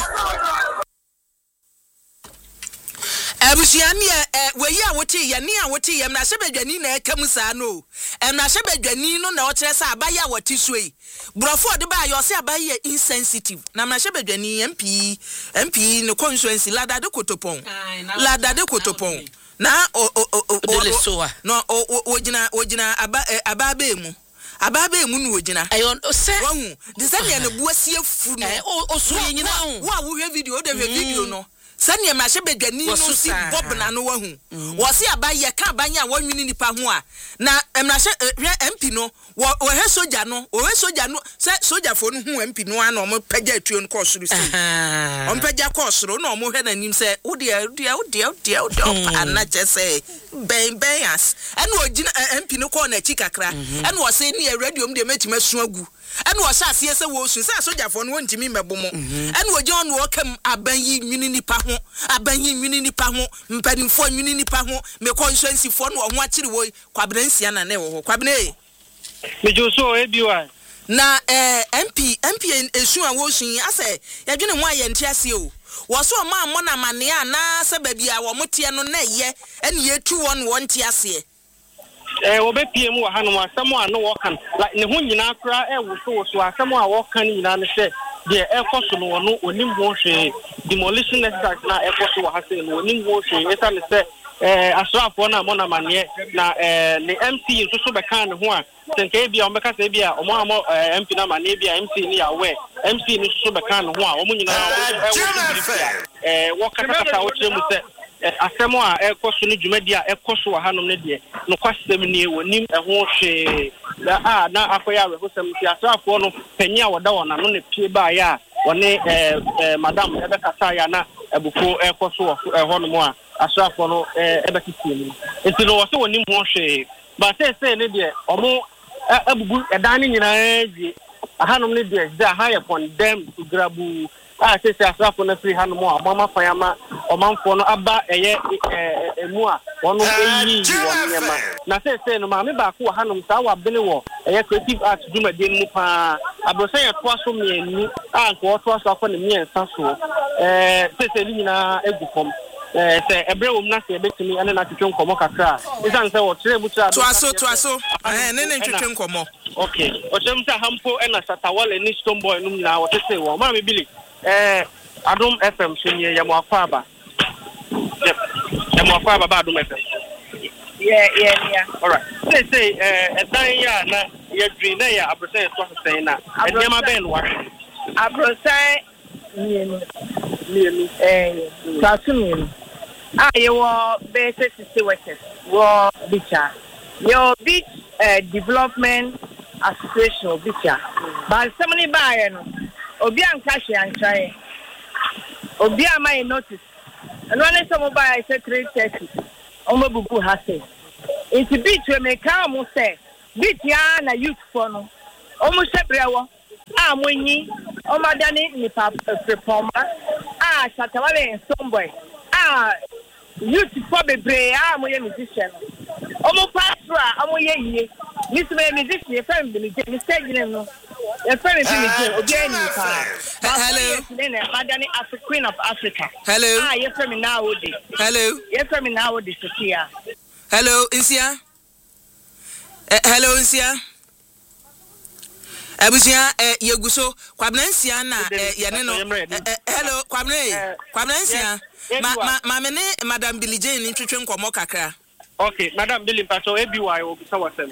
Speaker 6: abusiani eh weyi a wote ye ne a wote ye na hyebadwani na ekam saa no em na hyebadwani no na o kire sa abaye a wote so yi brofo de ba yo se abaye insensitive na na hyebadwani M P M P no constituency lada de kotopon lada de kotopon na o o o no o ogina ogina aba aba ba emu aba ba emu no ogina ayo se wahu de se ne na buasie fu no o so nyina wo a wo hwe video o de hwe video no sani ma hye bedwani no si bob na no wahu wo se abaye ka abanya a wonwini nipa ho a na emra hye M P no wo he soja no wo he soja no se soja fo no hu M P no ana o mo pagya atuo no kosoro si o mpagya kosoro na o mo hwe na nim se wo de de de de de ana chese ben ben as ene ogina M P no ko na chi kakra ene wo se ni radio m de metima su agu ene wo sha ase se wo su se soja fo no wontimi mebomo ene wo gye ono wo kam aban yi nwini nipa ho aban yi nwini nipa ho mpanimfo nwini nipa ho me constituency fo no ho akiri wo kwabransia na ne wo ho kwabne
Speaker 9: mejo so ebiwa
Speaker 6: na eh M P M P esu a wo sun ase ya dwene ho aye ntiase o wo so ma mo na mane a na se ba bia wo motie no na ye ene ye tu won won ntiase
Speaker 9: eh wo be pie mu wa hanu asemo a no wo kan like ne ho nyina kra e wo so so asemo a wo kan nyina ne se de e koso no no onim ho hwe demolition extract na e koso wa hase no onim ho hwe esa ne se eh asrafo na mo na mane na eh ne M P nso so be kan ne ho a senke bia o be ka se bia o mo amo M P na mane bia M C ni ya we M C nso so be kan ne ho a o mo nyina eh wo kata kata wo kire mu se asemo a ekoso ni dwumadi a ekoso wa hanom ne de no kwasem ni wonim eho hwe a na akoya we hosem ti asrafo no panyi a woda wona no ne pie ba ya woni eh madam ebe kasa ya na ebuko ekoso eho no mo a asrafo no ebe kitie ni enti no wo se wonim ho hwe ba se se ne de omo abugu edan ni nyina die hanom ne de da ha ye condemn to grabu ah se se asrafo na free hanom a mama fanyama omanfo no aba eye emu a wono eyi won nyema na se se no ma me ba ko hanom sa wa bene wo eye creative art duma de mu pa abrosa ye to aso me anu a ko to aso afọ ne me ensa so eh se se nyina egukom eh se ebre wo na se betimi ene na twetwe nkomo kakra isan se wo kire butra
Speaker 6: to aso to aso eh ne ne twetwe nkomo
Speaker 9: okay o tem se hampo ena satawale ni stone boy num na wo tese wo ma me bili eh Adum F M sunye ya mwafa aba. Yep. Ya mwafa aba ba Adum F M. Yeah, yeah, yeah. All right. Let's say, uh, a time, yeah, na, you're dreaming, yeah, I'm saying, saying that. I'm my band, what?
Speaker 10: I'm saying, nearly, eh, Tassumin. Ah, you are basic situations, war, bicha. Your beach uh, development association, bicha. But somebody buy, Obian cash and try. Obia my notice. And when someone buy, I said three thirty. Omo bubu has said. It's a beach where me come say. Beach ya na youth for no. Omo sebrewo. Ah monyi. Omo dani ni pa prepoma. Ah satawale someboy. Ah youth for bebre. Ah mo ye musician. Omo pastor. Omo ye ye. Miss me musician. Ye friend me je. Me stage no. Ye friend me je. Obi ani pa.
Speaker 6: Hello.
Speaker 10: Madani Africa, Queen of Africa.
Speaker 6: Hello.
Speaker 10: Ah, yes, from now, Odi.
Speaker 6: Hello.
Speaker 10: Yes, from now, Odi, Sophia.
Speaker 6: Hello, Insia. Uh, hello, Insia. Abusia, eh, Yeguso, Kwabnensia na, eh, Yaneno. Hello, Kwabne, Kwabnensia. Ma, ma, ma, mene, Madame Billie Jane, introduction kwa kakra.
Speaker 9: Okay, Madame Billie, Paso, A B Y, or Sawasem.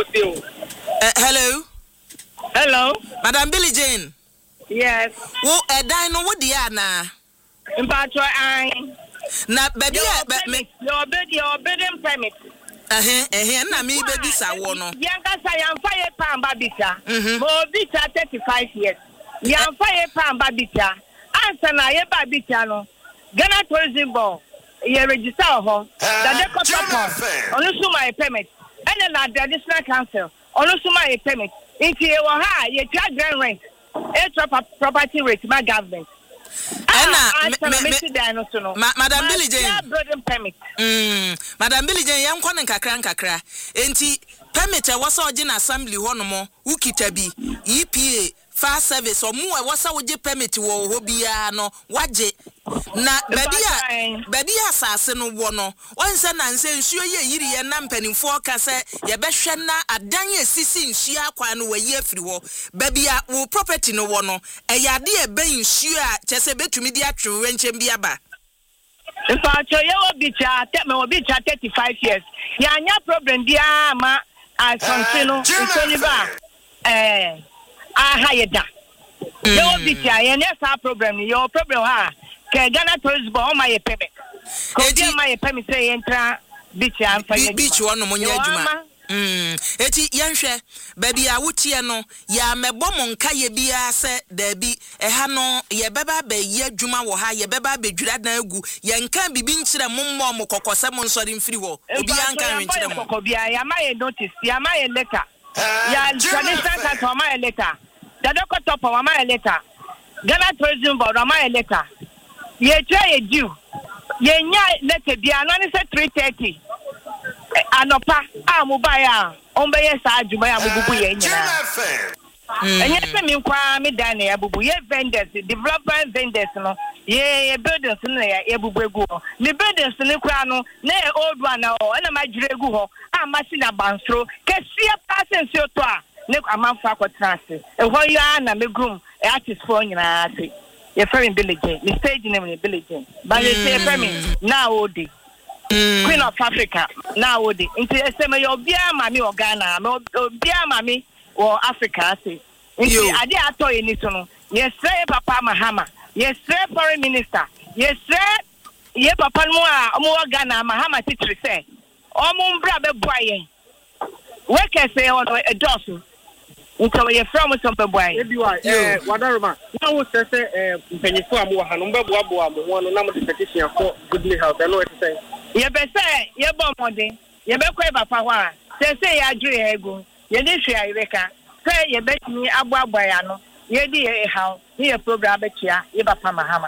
Speaker 6: Hello.
Speaker 10: Hello.
Speaker 6: Madame Billie Jane.
Speaker 10: Yes.
Speaker 6: Wo edai no wo dia na.
Speaker 10: Mpacho ai.
Speaker 6: Na baby
Speaker 10: me your bed your bedroom permit.
Speaker 6: Eh eh na me baby sa wo no.
Speaker 10: Yanka sa yamfa ye pamba bita. Mo bita thirty-five years. Yamfa ye pamba bita. Ansa na ye ba bita no. Ghana Tourism Board ye register ho. Da de ko papa. Onu so my permit. And na the additional council. Onu so my permit. Inti ye wo ha ye twa grand rent. Extra property rate my government.
Speaker 6: Ah,
Speaker 10: Madam Billie Jane.
Speaker 6: Mm, Madam Billie Jane, yam konen kakra kakra. Enti permit e wasa oje na assembly ho no mo, ukita bi E P A fire service o mu e wasa oje permit wo ho bia no waje na baby a baby asase no wo no onse na nse nsuo ye yiri ye na mpanimfo ka se ye behwe na adan esisi nsuo akwa no wayi afiri ho baby a wo property no wo no e yade e be nsuo a chese betumi di atwe wenchem bia ba.
Speaker 10: Mpacho ye obi cha te me obi cha thirty-five years ya anya problem dia ma asonse no nsoni ba eh aha yeda ye obi cha ye ne sa problem ni your problem ha ke Ghana Tourism Board ma ye pebe ko dia ma ye pebe say entra beach am fa ye
Speaker 6: beach wono mo nya adwuma mm eti yanhwe baby a wutie no ya mebo mo nka ye bia se da bi e ha no ye beba ba ye adwuma wo ha ye beba ba dwira dan agu ye nka bibi nkire mo mo mo kokose mo nsori mfiri ho obi anka nkire mo
Speaker 10: kokko bia ya ma ye notice ya ma ye letter ya traditional council ma ye letter da doko top ma ye letter Ghana Tourism Board ma ye letter ye try ye due ye nya letter bia no ni say three thirty anopa a mobile on be yes adwuma ya bubu ye nyina enye se mi kwa me dan na ya bubu ye vendors development vendors no ye ye buildings no ya bubu egu ho ni buildings ni kwa no na old one na o na majire egu ho a machine abansro kesia passen si oto a ne amanfa akotrase e ho ya na megrum e artist for nyina ase ye friend Billie Jane ni stage name ni Billie Jane ba ye say friend na odi Queen of Africa now odi nti esema yo bia mami o Ghana me bia mami o Africa say nti ade ato ye ni so no ye say papa Mahama ye say foreign minister ye say ye papa no a mo Ghana Mahama titiri say o mo mbra be boa yen we ke say o no edoso nti ye from some be boa yen
Speaker 9: eh wadaroma na wo say say eh mpanyifo am wo ha no mbe boa boa mo ho no na mo de petition for Goodly House I know what to say
Speaker 10: ye be say ye bom modin ye be kwa papa ho a say say ya dwere egu ye ni hwe ayebeka say ye betimi abo abo ya no ye di ye haw ni ye program betia ye papa Mahama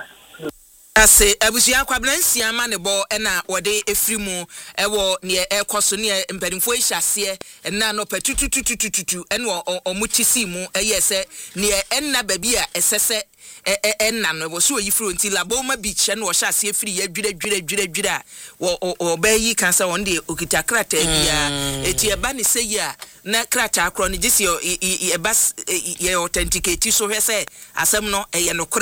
Speaker 6: ase abusia kwabnansia ma ne bo na wode efrimu ewo ne ekoso ne mpadimfo ehyiase na no patutututututu ene omutisi mu eye se ne enna babi a esese enna no bo so yifro nti laboma beach ne wo hyase efiri ya dwira dwira dwira dwira wo obayi kan se won de okita krata bia eti eba ne se ya na krata akro ne gisi e bas ye authenticate so hwese asem no eye no kore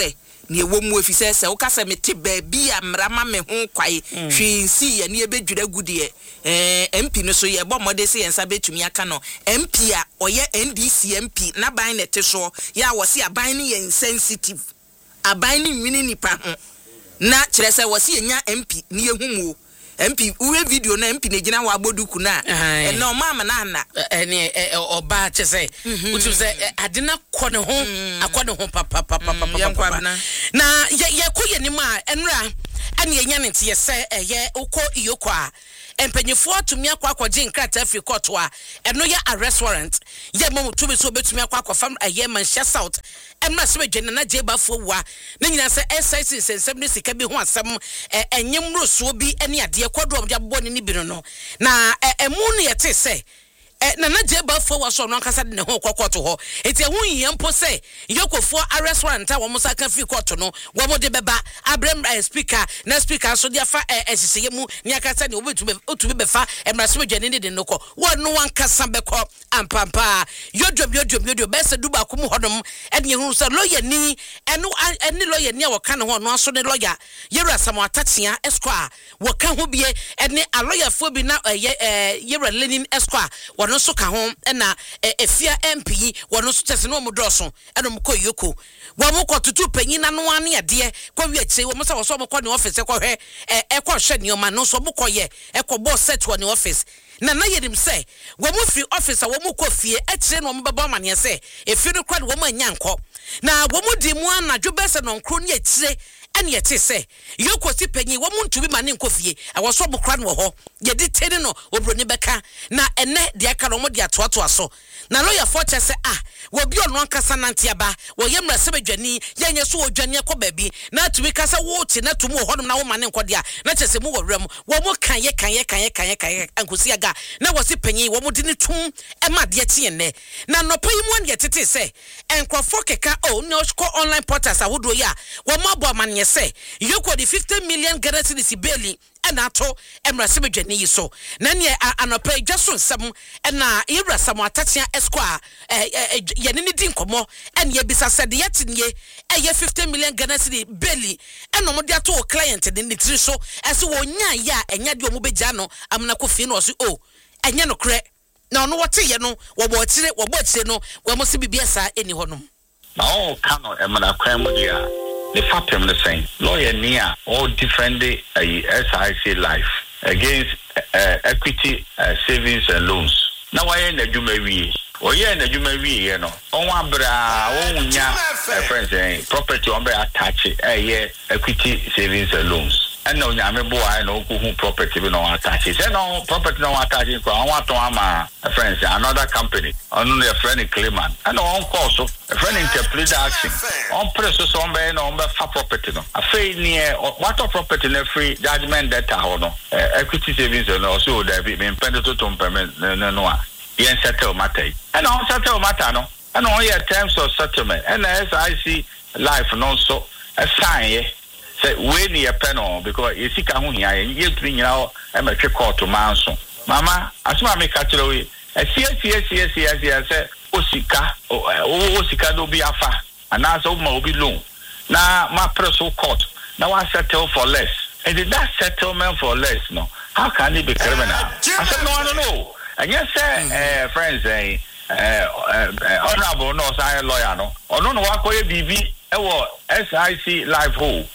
Speaker 6: ne ewo mu efise se wo ka se mete ba bi amra ma me ho kwae hwe nsi ye ne ebedwura gude eh M P no so ye bo mode se yensa betumi aka no M P a oye N D C M P na ban ne te so ya wo se aban ne ye insensitive aban ne nwini nipa ho na kire se wo se nya M P ne yehumu M P uwe video na M P ne gina wa boduku na e no mama na na
Speaker 11: ene oba che say utu say adena kɔ ne ho akɔ ne ho papa papa papa na ye ko ye ni ma enra ane ye nya ne te ye say eye ukɔ iyoko a empanyefo atumi akɔ akɔgye nkrata afri court a eno ya arrest warrant ye mo tumi so betumi akɔ akɔfam eye Manchester South emra se bedwene na jebafo wa na nyina se S I C sensem ne sika bi ho asem enyemro so bi ene ade kɔdom de abɔ ne ni bi no na emu no ye te se na na jebafo wa so no nkasa de ne ho kɔkɔto ho eti ehun yempo se yokofo arrest warrant a wo mo saka free court no wo mo de beba abrem speaker na speaker so dia fa ehihye mu ni akasa ne obetumi otumi befa emrase bedwane ne de no kɔ wo no wan kasa bekɔ ampampa yodwom yodwom yodwom bese duba ko mu hodom ene ehun so lawyer ni eno ene lawyer ni a wo ka ne ho no aso ne lawyer yewra samo atatia esquire wo ka ho bie ene a lawyer fo bi na yewra Lenin esquire no so ka ho na efia M P wono so tese no modoso eno mko yoko wo mko tutu panyina no ane ade kwa wi akyire wo msa wo so mko ne office kwa hwe e kwa hwe ne o ma no so mko ye e kwa boss set wo ne office na na yedim se wo mu free officer wo mu ko fie akyire no mbeba ma ne se efie no kwa wo mu anya nkɔ na wo mu di mu anadwo bese no nkro ne akyire ene yete se yoko si panyi wo mu ntubi ma ne nkofie awoso bokra no ho ye di tene no obroni beka na ene de aka no mo de atoato aso na lawyer for se ah wo bi ono ankasa nante aba wo yemra se bedwani yenye so odwane ko baabi na tumi kasa wo ti na tumu ho no na wo ma ne nkode a na chese mu wo wram wo mu kan ye kan ye kan ye kan ye kan ye ankosi aga na wo si panyi wo mu di ne tum e ma de tie ne na no payi mu an yetete se enkrofo keka o ne ko online portals awodo ya wo ma bo amane se yoko di fifty million Ghana cedis belly ena to emrase bedwane yi so na ne anopa dwaso nsam ena yewra samo atatia esquire ye ne di nkomo ene ye bisa said ye tinye eye fifty million Ghana cedis belly ena mo de ato client de ne tiri so ese wo nya ya enya de o mo begya no amna kofi no so o enya no kre na ono wote ye no wo bo tire wo bo tire no wo mo se bibia sa eni ho no
Speaker 12: na o kano emna kwan mu dia the fact I'm the same lawyer near all defend the uh, S I C life against uh, equity uh, savings and loans. Now why in the Jumewi or yeah in the Jumewi, you know, on one bra, on ya friends, property on be attached, eh, yeah, equity savings and loans. And no, I'm a boy, I know who property we no attached. And no property no attached. I want to my friends, another company, only a friend in Clayman. And on course, a friend interpret action. On press on by no for property. No, a fair near what a property in a free judgment that I know. Equity savings and also there be impended to permit no no. Yen settle matter. And on settle matter no. And on your terms of settlement. And as I see life no so a sign. Say we ni a penal because you see can here you three now am a court to manso mama asuma me catch we e see see see see see say osika o osika do bi afa ana so ma obi loan na ma press court na one settle for less and did that settlement for less no how can it be criminal I said no I don't know and yes say friends eh honorable no say lawyer no ono no wa koye bibi e wo S I C life hole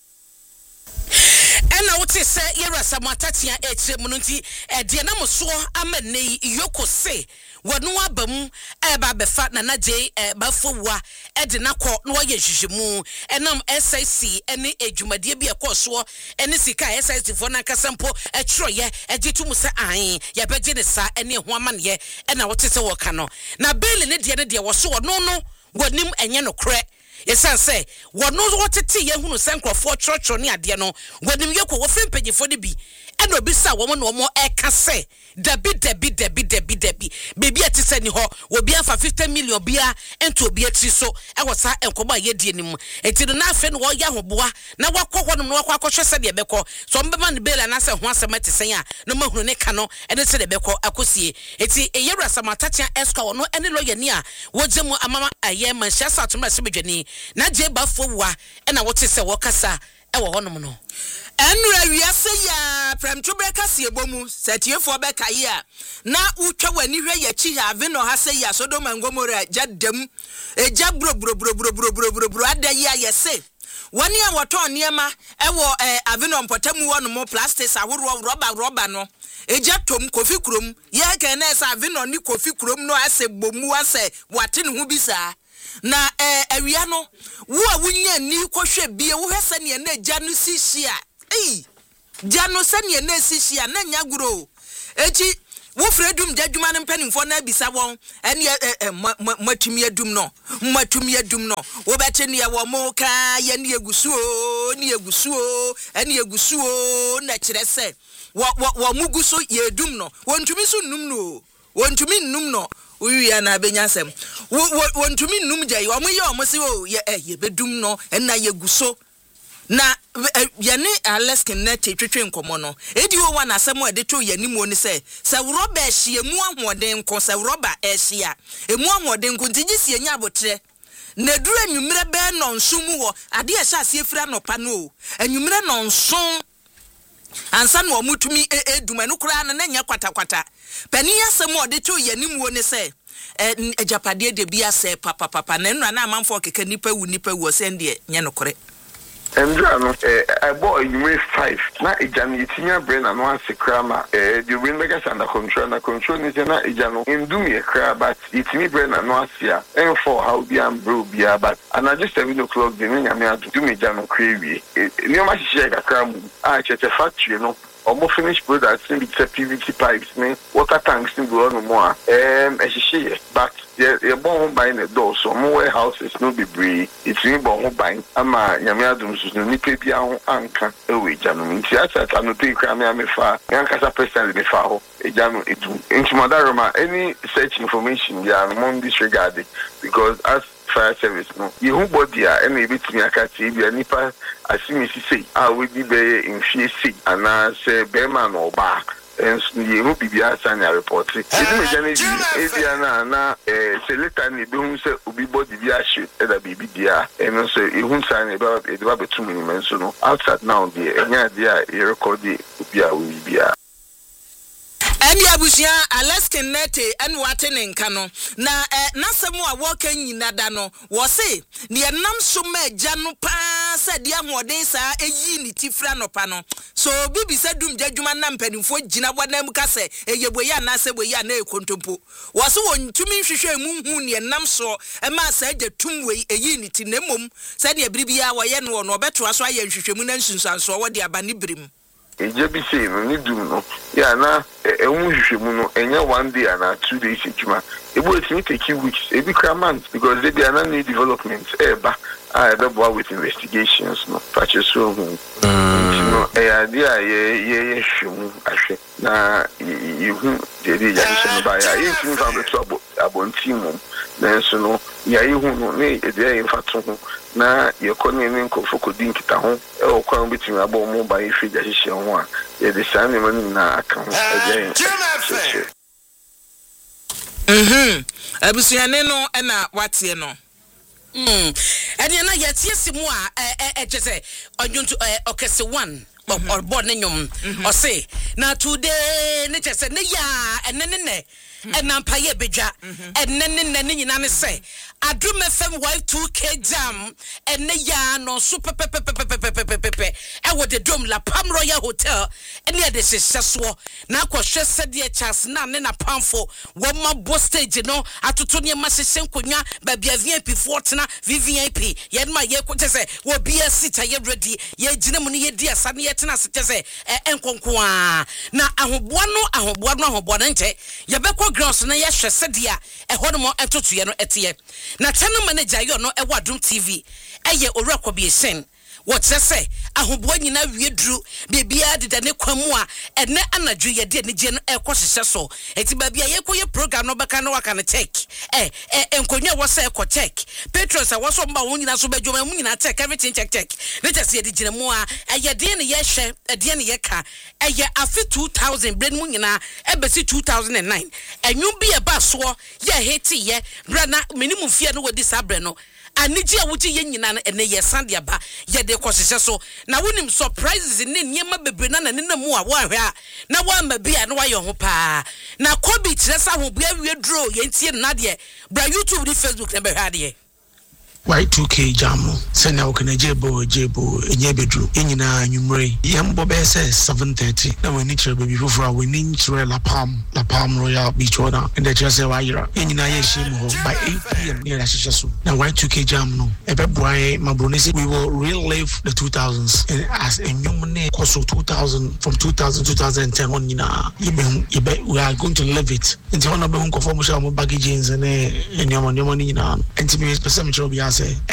Speaker 11: ena wote se yewra samatatia etre mununti e de na moso amane yoko se wonu abam e ba befa na na je e ba fowa e de na kɔ no ye hwehwemu enam S I C ene adwumade bi ekoso ene sika S I C fo na kasampo e kyroye e gitu mu se an ye beje ne sa ene ho amane ena wote se wo ka no na bail ne de ne de wo so no no wonim enye no kre yesan say wono wotete ye hunu senkrofo churcho ne ade no wonim yeko wo fempanyefo de bi ena obi sa wo mo no mo e ka say dabi dabi dabi dabi dabi bebi atise ni ho wo bia fa fifty million bia ento obi atri so e wo sa enkoba ye die nim enti no na afe no wo ya hoboa na wakɔ hɔ no no wakɔ akɔhwɛ se de bɛkɔ so mbeba ne bela na se ho asɛm atisen a no mahunu ne ka no ene se de bɛkɔ akosie enti eyewra samatatia esco no ene lawyer ni a wo gemu amama aye Manchester atumra se bedwani na je bafo wa e na wote se wokasa e wo honom no
Speaker 6: enura wiase ya premto breka se ebomu setiefo beka yi a na utwa wani hwe ya chi have no ha se ya Sodom and Gomorrah jadam eja bro bro bro bro bro bro bro bro adayi a yese wani a woton niema e wo eh, avino mpotamu wo no mo plastics ahoro rubber rubber no eja tom kofi krom ye ka na esa avino ni kofi krom no ase bomu ase wate ne ho bisa na eh awia no wo a wunya ni kohwe bie wo hese ne na eja no sihia ei ja no se ne na sihia na nyaguro echi wo fredum jadwuma ne mpanimfo na bisa won ene matumi adum no matumi adum no wo bete ne wo mo ka ye ne egusuo ne egusuo ene egusuo na kire se wo wo muguso ye dum no wontumi so num no wontumi num no uyu ya na benyasem wontumi num je wo mo ye o mo se o ye eh ye bedum no ena ye guso na yane Alaskan net twetwe nkomo no edi wo wana asemo ede to yani mu oni se se roba ehie mu ahoden nko se roba ehia emu ahoden nko ntigi sie nya abotre na duru anwumre be no nsumu wo ade ehia ase efira no pa no anwumre no nson ansa no omutumi eduma no kura na nya kwata kwata pani asemo ede to yani mu oni se eh japade de bia se papa papa na nra na amanfo keke nipa wu nipa wu se ndie nya no kore
Speaker 5: Andrew, no, I bought a U S five. Now, a Janitia brain and one secrama. The windmakers under control, and control is not a jano. In do me a crab, but it's me brain and one here. And for how be and brew beer, but and I just seven o'clock, the meaning I mean to do me jano cravey. Near my shake a cram, I check a factory, you know. Or more finished products, maybe it's a P V C pipes, me water tanks, and go on more. Um, as she, but you're born buying a door, so more warehouses, no be bree. It's me born buying. I'm a Yamiadums, no nippy anchor, away, Janum. Theatre, I'm not paying crammy, I'm a far, Yankasa person, the far, a jam into Madaroma, any such information, yeah, I'm disregarded because as fire service no you who body any bit me akati bi anipa asimi sisi a we di be in fie si ana say be man or ba and you who be bia sanya report it me jane di e na na eh selector ni be hu say obi body bia shoot e da bibi dia and so e hu sanya ba e ba betu minimum so no outside now there enya dia e record di bia we bia
Speaker 6: Eni abusia Alaskan net en wate ne nka no na eh, nasemu a woka nyina da no wo se ne nam so ma agya no pa se de ahoden sa eyi ni tifra no pa no so bibi se dum jadwuma na mpanimfo gina wadam ka se eyeboya na se boya na ekontompo wo se wontumi hwehwe mu hu ne nam so e ma sa agya tumwe eyi ni ti nemom se de biribia wo ye no no obeto aso aye hwehwemu na nsunsanso wo de abane birim
Speaker 5: eje bi say no ni dum no ya na e hu hwehwemu no enya one day and two days ejuma e bo it take weeks e be months because they be an new development eba I be boa with investigations no patches so no e idea ye ye hwehwemu ahwe na you hu de de ya so no ba ya e tin fa be trouble abontimum na so no ya ye hu no ne e de in fact ho na ye koni ne nkofo kodin kita ho e o kwan bitimi abo mo ba ifi ja hihye ho a ye de sane mani na aka ho e je
Speaker 6: mhm abusuane no e na watie no
Speaker 11: mm ene na ye tie simu a e e jese onjuntu okese one or born nyom o say na today ne jese ne ya ene ne ne ena mpaye bedwa ene ne ne nyina ne say Adrum F M Y two K jam ene ya no so pepepepepepepepepe e wo de dom La Palm Royal Hotel ene ya de hyehyɛso na akɔhwɛ sɛde chance na ne na pamfo wo ma bo stage no atoto ne ma hyehyɛ nkonya ba bia V I P fortena V V I P ye ma ye ko tese wo bia sita ye ready ye gina mu ne ye di asa ne ye tena se tese enkonko a na ahoboa no ahoboa no ahoboa no nche ye bɛkɔ grounds na ye hwɛ sɛde a ɛhɔ no mo etoto ye no ɛteɛ na channel manager yo no e wadum T V eye orekobiesin what say ahoboa nyina wiedru bebia de ne kwamu a ene anadwo ye de ne je no e kwosese so eti ba bia ye koye program no beka no waka ne check eh enkonwa wo say ko check petros a wo so mba wo nyina so badwoma mu nyina check everything check check ne tese ye de gina mu a eye de ne ye hwe de ne ye ka eye afi two thousand brain mu nyina e be si two thousand nine enwum bi e ba so ye heti ye bra na minimum fie no wodi sabre no anigye a wuti ye nyina na ene ye sande aba ye de kwosese so na wonim surprises ne niema bebre na na ne mu a wo ahwe a na wo ama bia na wa ye ho pa na kobi tiresa ho bia wie draw ye ntie na de bra YouTube ni Facebook na be hwa de
Speaker 13: Y two K jamu send out can jebo jebo enye bedru enyina nwumre yembo be say seven thirty na we need to baby for we need to la palm la palm royal beach order and the just say why enyina ye shim ho by eight p.m. near that so now Y two K jam no e be boy mabronese we will relive the two thousands and as enyumne course of two thousand from two thousand two thousand ten on nyina we are going to live it until one of them conform mo baggage and enyama nyama nyina and to me person me say